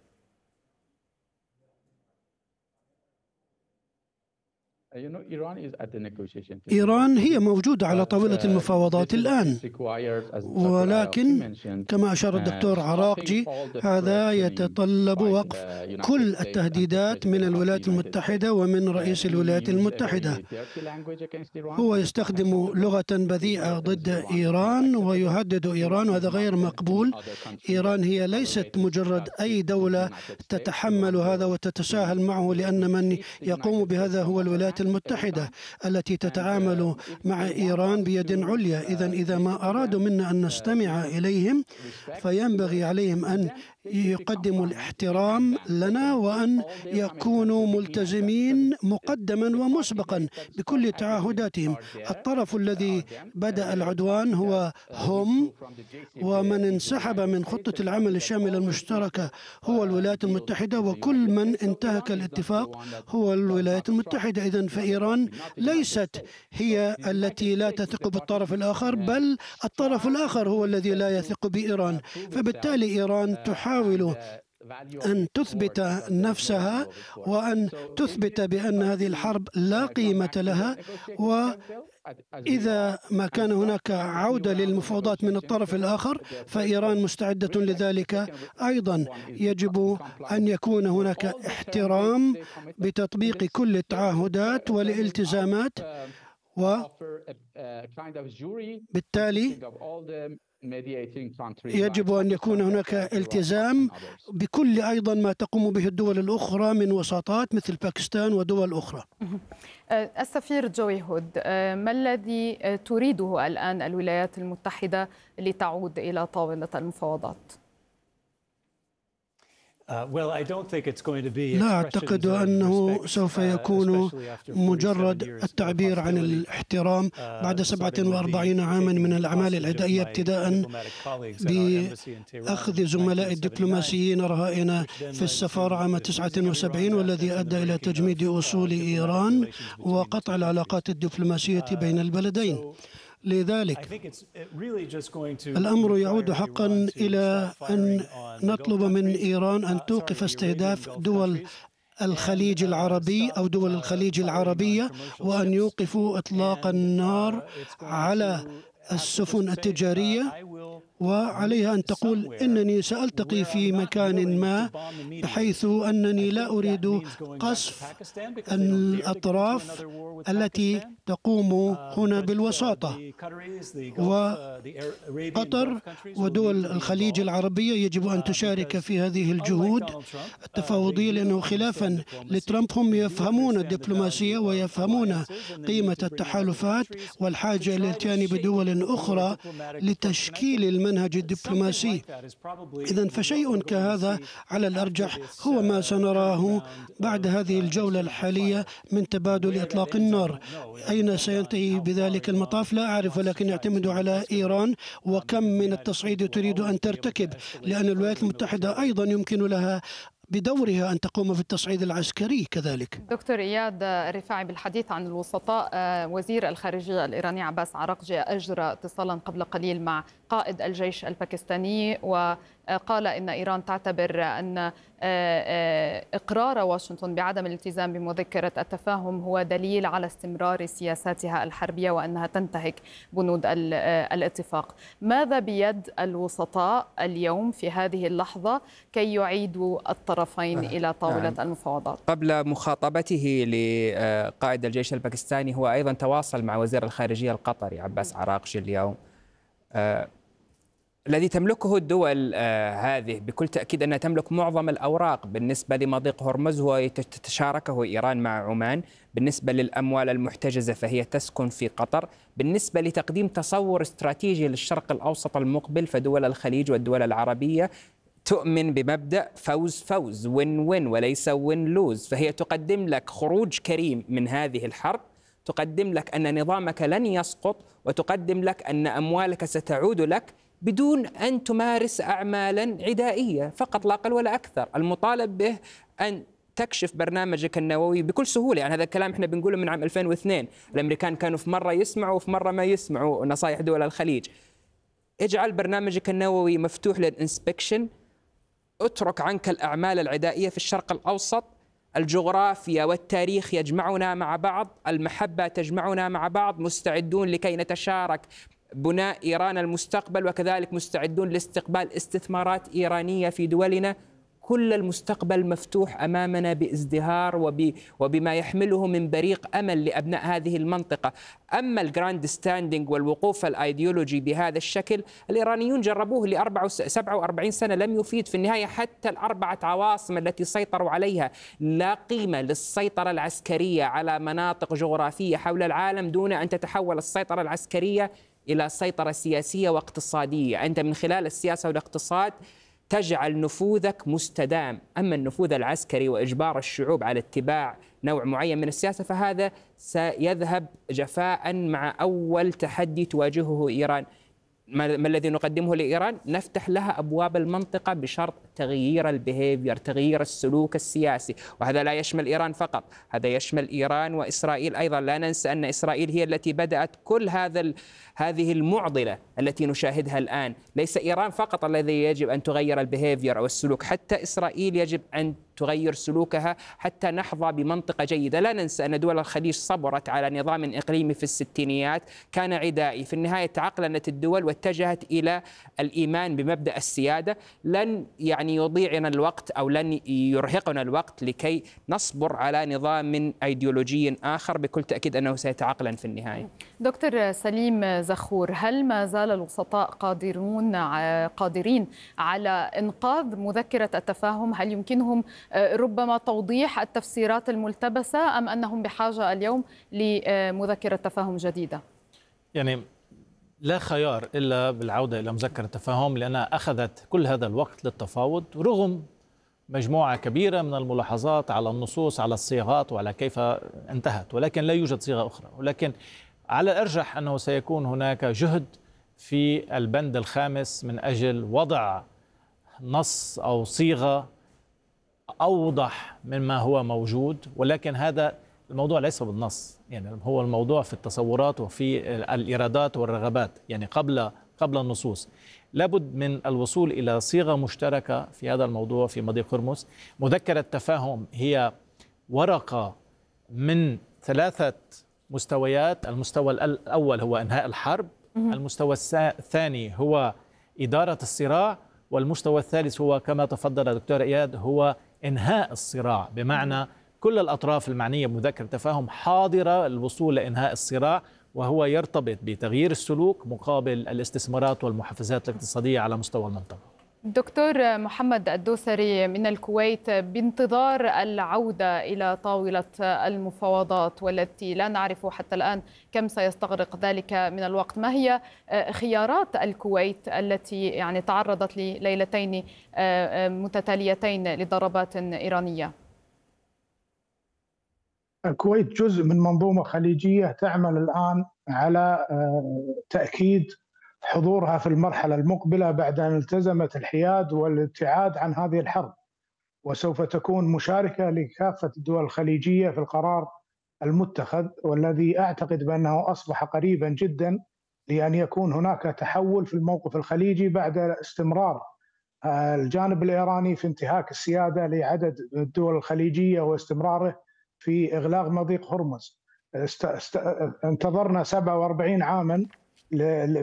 إيران هي موجودة على طاولة المفاوضات الآن، ولكن كما أشار الدكتور عراقجي هذا يتطلب وقف كل التهديدات من الولايات المتحدة ومن رئيس الولايات المتحدة. هو يستخدم لغة بذيئة ضد إيران ويهدد إيران، وهذا غير مقبول. إيران هي ليست مجرد أي دولة تتحمل هذا وتتساهل معه، لأن من يقوم بهذا هو الولايات المتحدة التي تتعامل مع إيران بيد عليا. إذن إذا ما أرادوا منا أن نستمع إليهم فينبغي عليهم أن يقدموا الاحترام لنا وأن يكونوا ملتزمين مقدما ومسبقا بكل تعهداتهم. الطرف الذي بدأ العدوان هو هم، ومن انسحب من خطة العمل الشاملة المشتركة هو الولايات المتحدة، وكل من انتهك الاتفاق هو الولايات المتحدة. إذن فإيران ليست هي التي لا تثق بالطرف الآخر، بل الطرف الآخر هو الذي لا يثق بإيران. فبالتالي إيران تحاول أن تثبت نفسها وأن تثبت بأن هذه الحرب لا قيمة لها، وإذا ما كان هناك عودة للمفاوضات من الطرف الآخر فإيران مستعدة لذلك أيضا. يجب أن يكون هناك احترام بتطبيق كل التعهدات والالتزامات، وبالتالي يجب أن يكون هناك التزام بكل أيضا ما تقوم به الدول الأخرى من وساطات مثل باكستان ودول أخرى. السفير جوي هود، ما الذي تريده الآن الولايات المتحدة لتعود إلى طاولة المفاوضات؟ لا أعتقد أنه سوف يكون مجرد التعبير عن الاحترام بعد سبعة وأربعين عاما من الأعمال العدائية، ابتداء بأخذ زملاء الدبلوماسيين رهائن في السفارة عام تسعة وسبعين، والذي أدى إلى تجميد أصول إيران وقطع العلاقات الدبلوماسية بين البلدين. لذلك الأمر يعود حقا إلى أن نطلب من إيران أن توقف استهداف دول الخليج العربي أو دول الخليج العربية، وأن يوقفوا إطلاق النار على السفن التجارية، وعليها أن تقول إنني سألتقي في مكان ما، بحيث أنني لا أريد قصف الأطراف التي تقوم هنا بالوساطة. وقطر ودول الخليج العربية يجب أن تشارك في هذه الجهود التفاوضية، لأنه خلافا لترامب هم يفهمون الدبلوماسية ويفهمون قيمة التحالفات والحاجة للاتيان بدول أخرى لتشكيل المنهج الدبلوماسي. إذن فشيء كهذا على الأرجح هو ما سنراه بعد هذه الجولة الحالية من تبادل إطلاق النار. أين سينتهي بذلك المطاف لا أعرف، ولكن يعتمد على إيران وكم من التصعيد تريد أن ترتكب، لأن الولايات المتحدة أيضا يمكن لها بدورها أن تقوم بالتصعيد العسكري كذلك. دكتور إياد الرفاعي، بالحديث عن الوسطاء، وزير الخارجية الإيراني عباس عراقجي أجرى اتصالا قبل قليل مع قائد الجيش الباكستاني، وقال إن إيران تعتبر أن إقرار واشنطن بعدم الالتزام بمذكرة التفاهم هو دليل على استمرار سياساتها الحربية وأنها تنتهك بنود الاتفاق. ماذا بيد الوسطاء اليوم في هذه اللحظة كي يعيدوا الطرفين إلى طاولة المفاوضات؟ قبل مخاطبته لقائد الجيش الباكستاني هو أيضا تواصل مع وزير الخارجية القطري عباس عراقجي اليوم. آه الذي تملكه الدول آه هذه بكل تأكيد أنها تملك معظم الأوراق بالنسبة لمضيق هرمز وتتشاركه إيران مع عمان، بالنسبة للأموال المحتجزة فهي تسكن في قطر، بالنسبة لتقديم تصور استراتيجي للشرق الأوسط المقبل فدول الخليج والدول العربية تؤمن بمبدأ فوز فوز وين وين وليس وين لوز، فهي تقدم لك خروج كريم من هذه الحرب، تقدم لك أن نظامك لن يسقط، وتقدم لك أن أموالك ستعود لك بدون أن تمارس أعمالا عدائية فقط لا أقل ولا أكثر. المطالب به أن تكشف برنامجك النووي بكل سهولة، يعني هذا الكلام احنا بنقوله من عام ألفين واثنين، الأمريكان كانوا في مرة يسمعوا وفي مرة ما يسمعوا نصائح دول الخليج. اجعل برنامجك النووي مفتوح للإنسبكشن، اترك عنك الأعمال العدائية في الشرق الأوسط، الجغرافيا والتاريخ يجمعنا مع بعض، المحبة تجمعنا مع بعض، مستعدون لكي نتشارك بناء إيران المستقبل، وكذلك مستعدون لاستقبال استثمارات إيرانية في دولنا. كل المستقبل مفتوح أمامنا بازدهار وب... وبما يحمله من بريق أمل لأبناء هذه المنطقة. أما الجراند ستاندينج والوقوف الأيديولوجي بهذا الشكل، الإيرانيون جربوه لأربع سبعة وأربعين سنة لم يفيد في النهاية. حتى الأربعة عواصم التي سيطروا عليها لا قيمة للسيطرة العسكرية على مناطق جغرافية حول العالم دون أن تتحول السيطرة العسكرية إلى سيطرة سياسية واقتصادية. أنت من خلال السياسة والاقتصاد تجعل نفوذك مستدام. أما النفوذ العسكري وإجبار الشعوب على اتباع نوع معين من السياسة فهذا سيذهب جفاء مع أول تحدي تواجهه إيران. ما الذي نقدمه لإيران؟ نفتح لها أبواب المنطقة بشرط تغيير البيهيفير، تغيير السلوك السياسي، وهذا لا يشمل إيران فقط، هذا يشمل إيران وإسرائيل أيضا. لا ننسى أن إسرائيل هي التي بدأت كل هذا هذه المعضلة التي نشاهدها الآن. ليس إيران فقط الذي يجب أن تغير البيهيفير أو السلوك، حتى إسرائيل يجب أن تغير سلوكها حتى نحظى بمنطقة جيدة. لا ننسى أن دول الخليج صبرت على نظام إقليمي في الستينيات كان عدائي، في النهاية تعقلنت الدول واتجهت إلى الإيمان بمبدأ السيادة. لن يعني يضيعنا الوقت أو لن يرهقنا الوقت لكي نصبر على نظام أيديولوجي آخر، بكل تأكيد أنه سيتعقلن في النهاية. دكتور سليم زخور، هل ما زال الوسطاء قادرون قادرين على إنقاذ مذكرة التفاهم؟ هل يمكنهم ربما توضيح التفسيرات الملتبسة أم أنهم بحاجة اليوم لمذكرة تفاهم جديدة؟ يعني لا خيار إلا بالعودة إلى مذكرة التفاهم، لأنها أخذت كل هذا الوقت للتفاوض رغم مجموعة كبيرة من الملاحظات على النصوص، على الصيغات وعلى كيف انتهت، ولكن لا يوجد صيغة أخرى. ولكن على الأرجح أنه سيكون هناك جهد في البند الخامس من أجل وضع نص أو صيغة أوضح مما هو موجود، ولكن هذا الموضوع ليس بالنص، يعني هو الموضوع في التصورات وفي الإرادات والرغبات، يعني قبل قبل النصوص. لابد من الوصول إلى صيغة مشتركة في هذا الموضوع في مضيق هرمز. مذكرة تفاهم هي ورقة من ثلاثة مستويات. المستوى الأول هو إنهاء الحرب، المستوى الثاني هو إدارة الصراع، والمستوى الثالث هو كما تفضل دكتور إياد هو إنهاء الصراع، بمعنى كل الأطراف المعنية بمذكرة تفاهم حاضرة الوصول لإنهاء الصراع، وهو يرتبط بتغيير السلوك مقابل الاستثمارات والمحفزات الاقتصادية على مستوى المنطقة. دكتور محمد الدوسري من الكويت، بانتظار العودة إلى طاولة المفاوضات والتي لا نعرف حتى الآن كم سيستغرق ذلك من الوقت، ما هي خيارات الكويت التي يعني تعرضت لليلتين متتاليتين لضربات إيرانية؟ الكويت جزء من منظومة خليجية تعمل الآن على تأكيد حضورها في المرحلة المقبلة بعد أن التزمت الحياد والابتعاد عن هذه الحرب، وسوف تكون مشاركة لكافة الدول الخليجية في القرار المتخذ، والذي أعتقد بأنه أصبح قريبا جدا لأن يكون هناك تحول في الموقف الخليجي بعد استمرار الجانب الإيراني في انتهاك السيادة لعدد الدول الخليجية واستمراره في إغلاق مضيق هرمز. است... است... انتظرنا سبعة وأربعين عاما ل...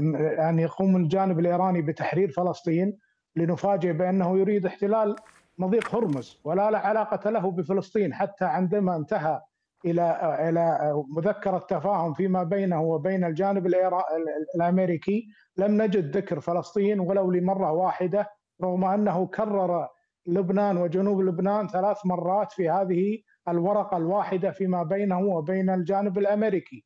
أن يقوم الجانب الإيراني بتحرير فلسطين، لنفاجئ بأنه يريد احتلال مضيق هرمز ولا لا علاقة له بفلسطين. حتى عندما انتهى إلى إلى مذكرة تفاهم فيما بينه وبين الجانب الأمريكي لم نجد ذكر فلسطين ولو لمرة واحدة، رغم أنه كرر لبنان وجنوب لبنان ثلاث مرات في هذه الورقة الواحدة فيما بينه وبين الجانب الأمريكي.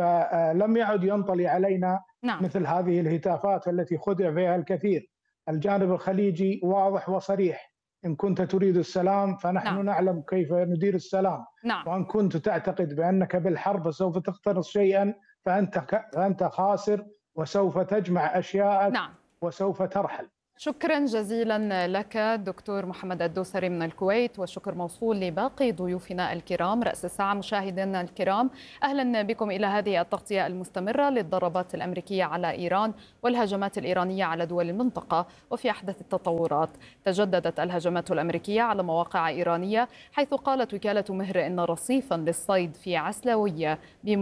فلم يعد ينطلي علينا نعم. مثل هذه الهتافات التي خدع فيها الكثير. الجانب الخليجي واضح وصريح: إن كنت تريد السلام فنحن نعم. نعلم كيف ندير السلام نعم. وإن كنت تعتقد بأنك بالحرب سوف تقتنص شيئا فأنت فأنت خاسر، وسوف تجمع أشياء نعم. وسوف ترحل. شكرا جزيلا لك دكتور محمد الدوسري من الكويت، والشكر موصول لباقي ضيوفنا الكرام. رأس الساعة مشاهدينا الكرام، أهلا بكم إلى هذه التغطية المستمرة للضربات الأمريكية على إيران والهجمات الإيرانية على دول المنطقة. وفي أحدث التطورات، تجددت الهجمات الأمريكية على مواقع إيرانية، حيث قالت وكالة مهر إن رصيفا للصيد في عسلوية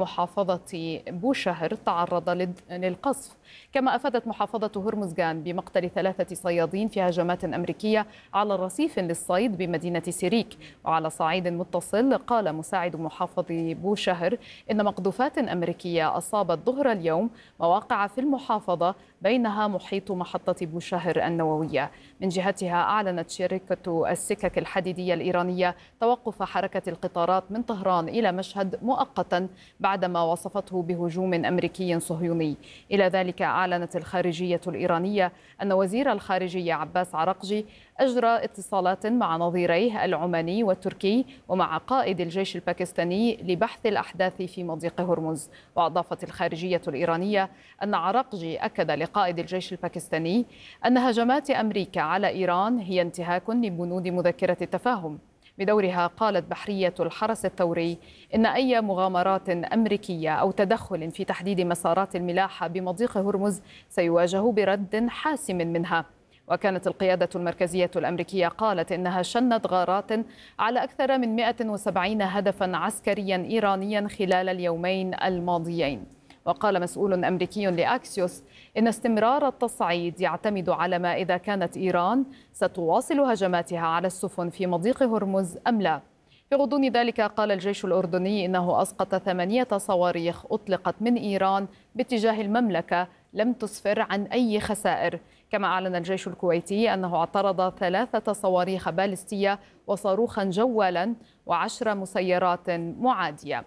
بمحافظة بوشهر تعرض للقصف. كما أفادت محافظة هرمزغان بمقتل ثلاثة صيادين في هجمات أمريكية على رصيف للصيد بمدينة سيريك. وعلى صعيد متصل، قال مساعد محافظ بوشهر إن مقذوفات أمريكية أصابت ظهر اليوم مواقع في المحافظة، بينها محيط محطة بوشهر النووية. من جهتها، أعلنت شركة السكك الحديدية الإيرانية توقف حركة القطارات من طهران إلى مشهد مؤقتا بعدما وصفته بهجوم أمريكي صهيوني. إلى ذلك، أعلنت الخارجية الإيرانية أن وزير الخارجية عباس عراقجي أجرى اتصالات مع نظيريه العماني والتركي ومع قائد الجيش الباكستاني لبحث الأحداث في مضيق هرمز. وأضافت الخارجية الإيرانية أن عراقجي أكد لقائد الجيش الباكستاني أن هجمات أمريكا على إيران هي انتهاك لبنود مذكرة التفاهم. بدورها، قالت بحرية الحرس الثوري إن أي مغامرات أمريكية أو تدخل في تحديد مسارات الملاحة بمضيق هرمز سيواجه برد حاسم منها. وكانت القيادة المركزية الأمريكية قالت إنها شنت غارات على أكثر من مئة وسبعين هدفا عسكريا إيرانيا خلال اليومين الماضيين. وقال مسؤول أمريكي لأكسيوس إن استمرار التصعيد يعتمد على ما إذا كانت إيران ستواصل هجماتها على السفن في مضيق هرمز أم لا. في غضون ذلك، قال الجيش الأردني إنه أسقط ثمانية صواريخ أطلقت من إيران باتجاه المملكة لم تسفر عن أي خسائر. كما أعلن الجيش الكويتي أنه اعترض ثلاثة صواريخ باليستية وصاروخا جوالا وعشر مسيرات معادية.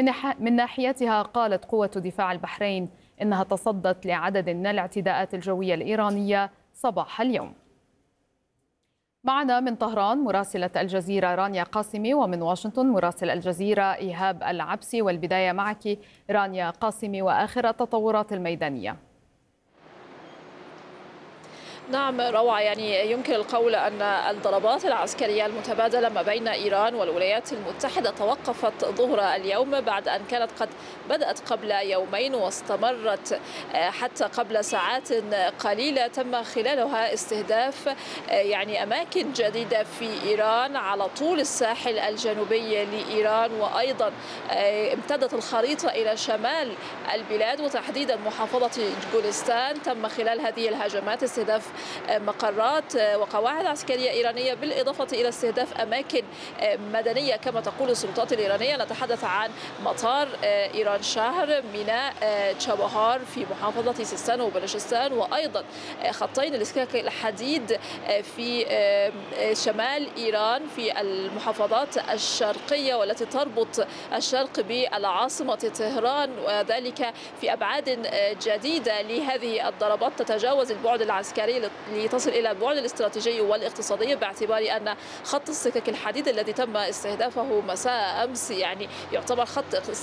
من ناحيتها، قالت قوة دفاع البحرين إنها تصدت لعدد من الاعتداءات الجوية الإيرانية صباح اليوم. معنا من طهران مراسلة الجزيرة رانيا قاسمي، ومن واشنطن مراسل الجزيرة إيهاب العبسي. والبداية معك رانيا قاسمي، وآخر التطورات الميدانية. نعم روعة، يعني يمكن القول أن الضربات العسكرية المتبادلة ما بين إيران والولايات المتحدة توقفت ظهر اليوم بعد أن كانت قد بدأت قبل يومين واستمرت حتى قبل ساعات قليلة تم خلالها استهداف يعني أماكن جديدة في إيران على طول الساحل الجنوبي لإيران، وأيضا امتدت الخريطة إلى شمال البلاد وتحديدا محافظة جولستان. تم خلال هذه الهجمات استهداف مقرات وقواعد عسكرية إيرانية، بالإضافة إلى استهداف أماكن مدنية كما تقول السلطات الإيرانية. نتحدث عن مطار إيران شهر، ميناء تشابهار في محافظة سيستان وبلوشستان، وأيضا خطين الإسكاك الحديد في شمال إيران في المحافظات الشرقية والتي تربط الشرق بالعاصمة طهران، وذلك في أبعاد جديدة لهذه الضربات تتجاوز البعد العسكري لتصل إلى البعد الاستراتيجي والاقتصادي، باعتبار أن خط السكك الحديد الذي تم استهدافه مساء أمس يعني يعتبر خط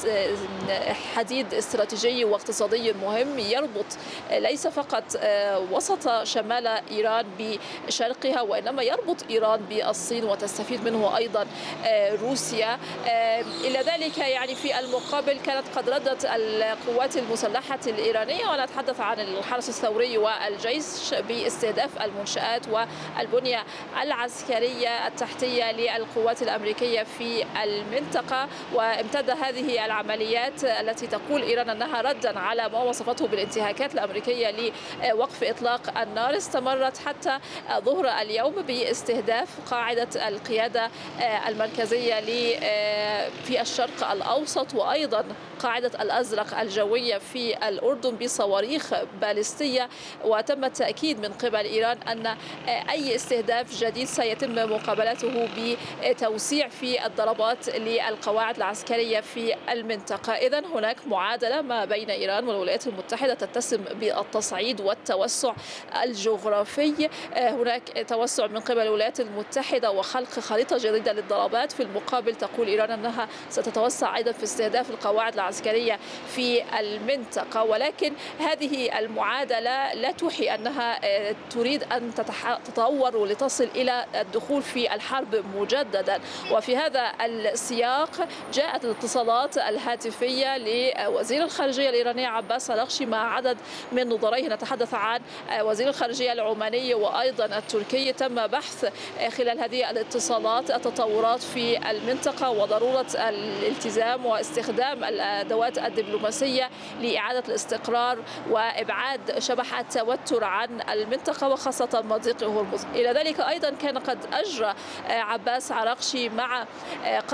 حديد استراتيجي واقتصادي مهم يربط ليس فقط وسط شمال إيران بشرقها، وإنما يربط إيران بالصين وتستفيد منه أيضا روسيا. إلى ذلك يعني في المقابل كانت قد ردت القوات المسلحة الإيرانية، ونتحدث عن الحرس الثوري والجيش، باستهداف المنشآت والبنية العسكرية التحتية للقوات الأمريكية في المنطقة. وامتد هذه العمليات التي تقول إيران أنها ردا على ما وصفته بالانتهاكات الأمريكية لوقف إطلاق النار، استمرت حتى ظهر اليوم باستهداف قاعدة القيادة المركزية في الشرق الأوسط، وأيضا قاعدة الأزرق الجوية في الأردن بصواريخ باليستية. وتم التأكيد من قبل إيران أن أي استهداف جديد سيتم مقابلته بتوسيع في الضربات للقواعد العسكرية في المنطقة. إذن هناك معادلة ما بين إيران والولايات المتحدة تتسم بالتصعيد والتوسع الجغرافي. هناك توسع من قبل الولايات المتحدة وخلق خريطة جديدة للضربات، في المقابل تقول إيران أنها ستتوسع أيضا في استهداف القواعد العسكرية في المنطقة. ولكن هذه المعادلة لا توحي أنها تريد أن تتطور ولتصل إلى الدخول في الحرب مجددا. وفي هذا السياق جاءت الاتصالات الهاتفية لوزير الخارجية الإيراني عباس عراقشي مع عدد من نظريه، نتحدث عن وزير الخارجية العماني وأيضا التركي. تم بحث خلال هذه الاتصالات التطورات في المنطقة وضرورة الالتزام واستخدام الأدوات الدبلوماسية لإعادة الاستقرار وإبعاد شبح التوتر عن المنطقة وخاصة مضيق هرمز. إلى ذلك أيضا كان قد أجرى عباس عراقشي مع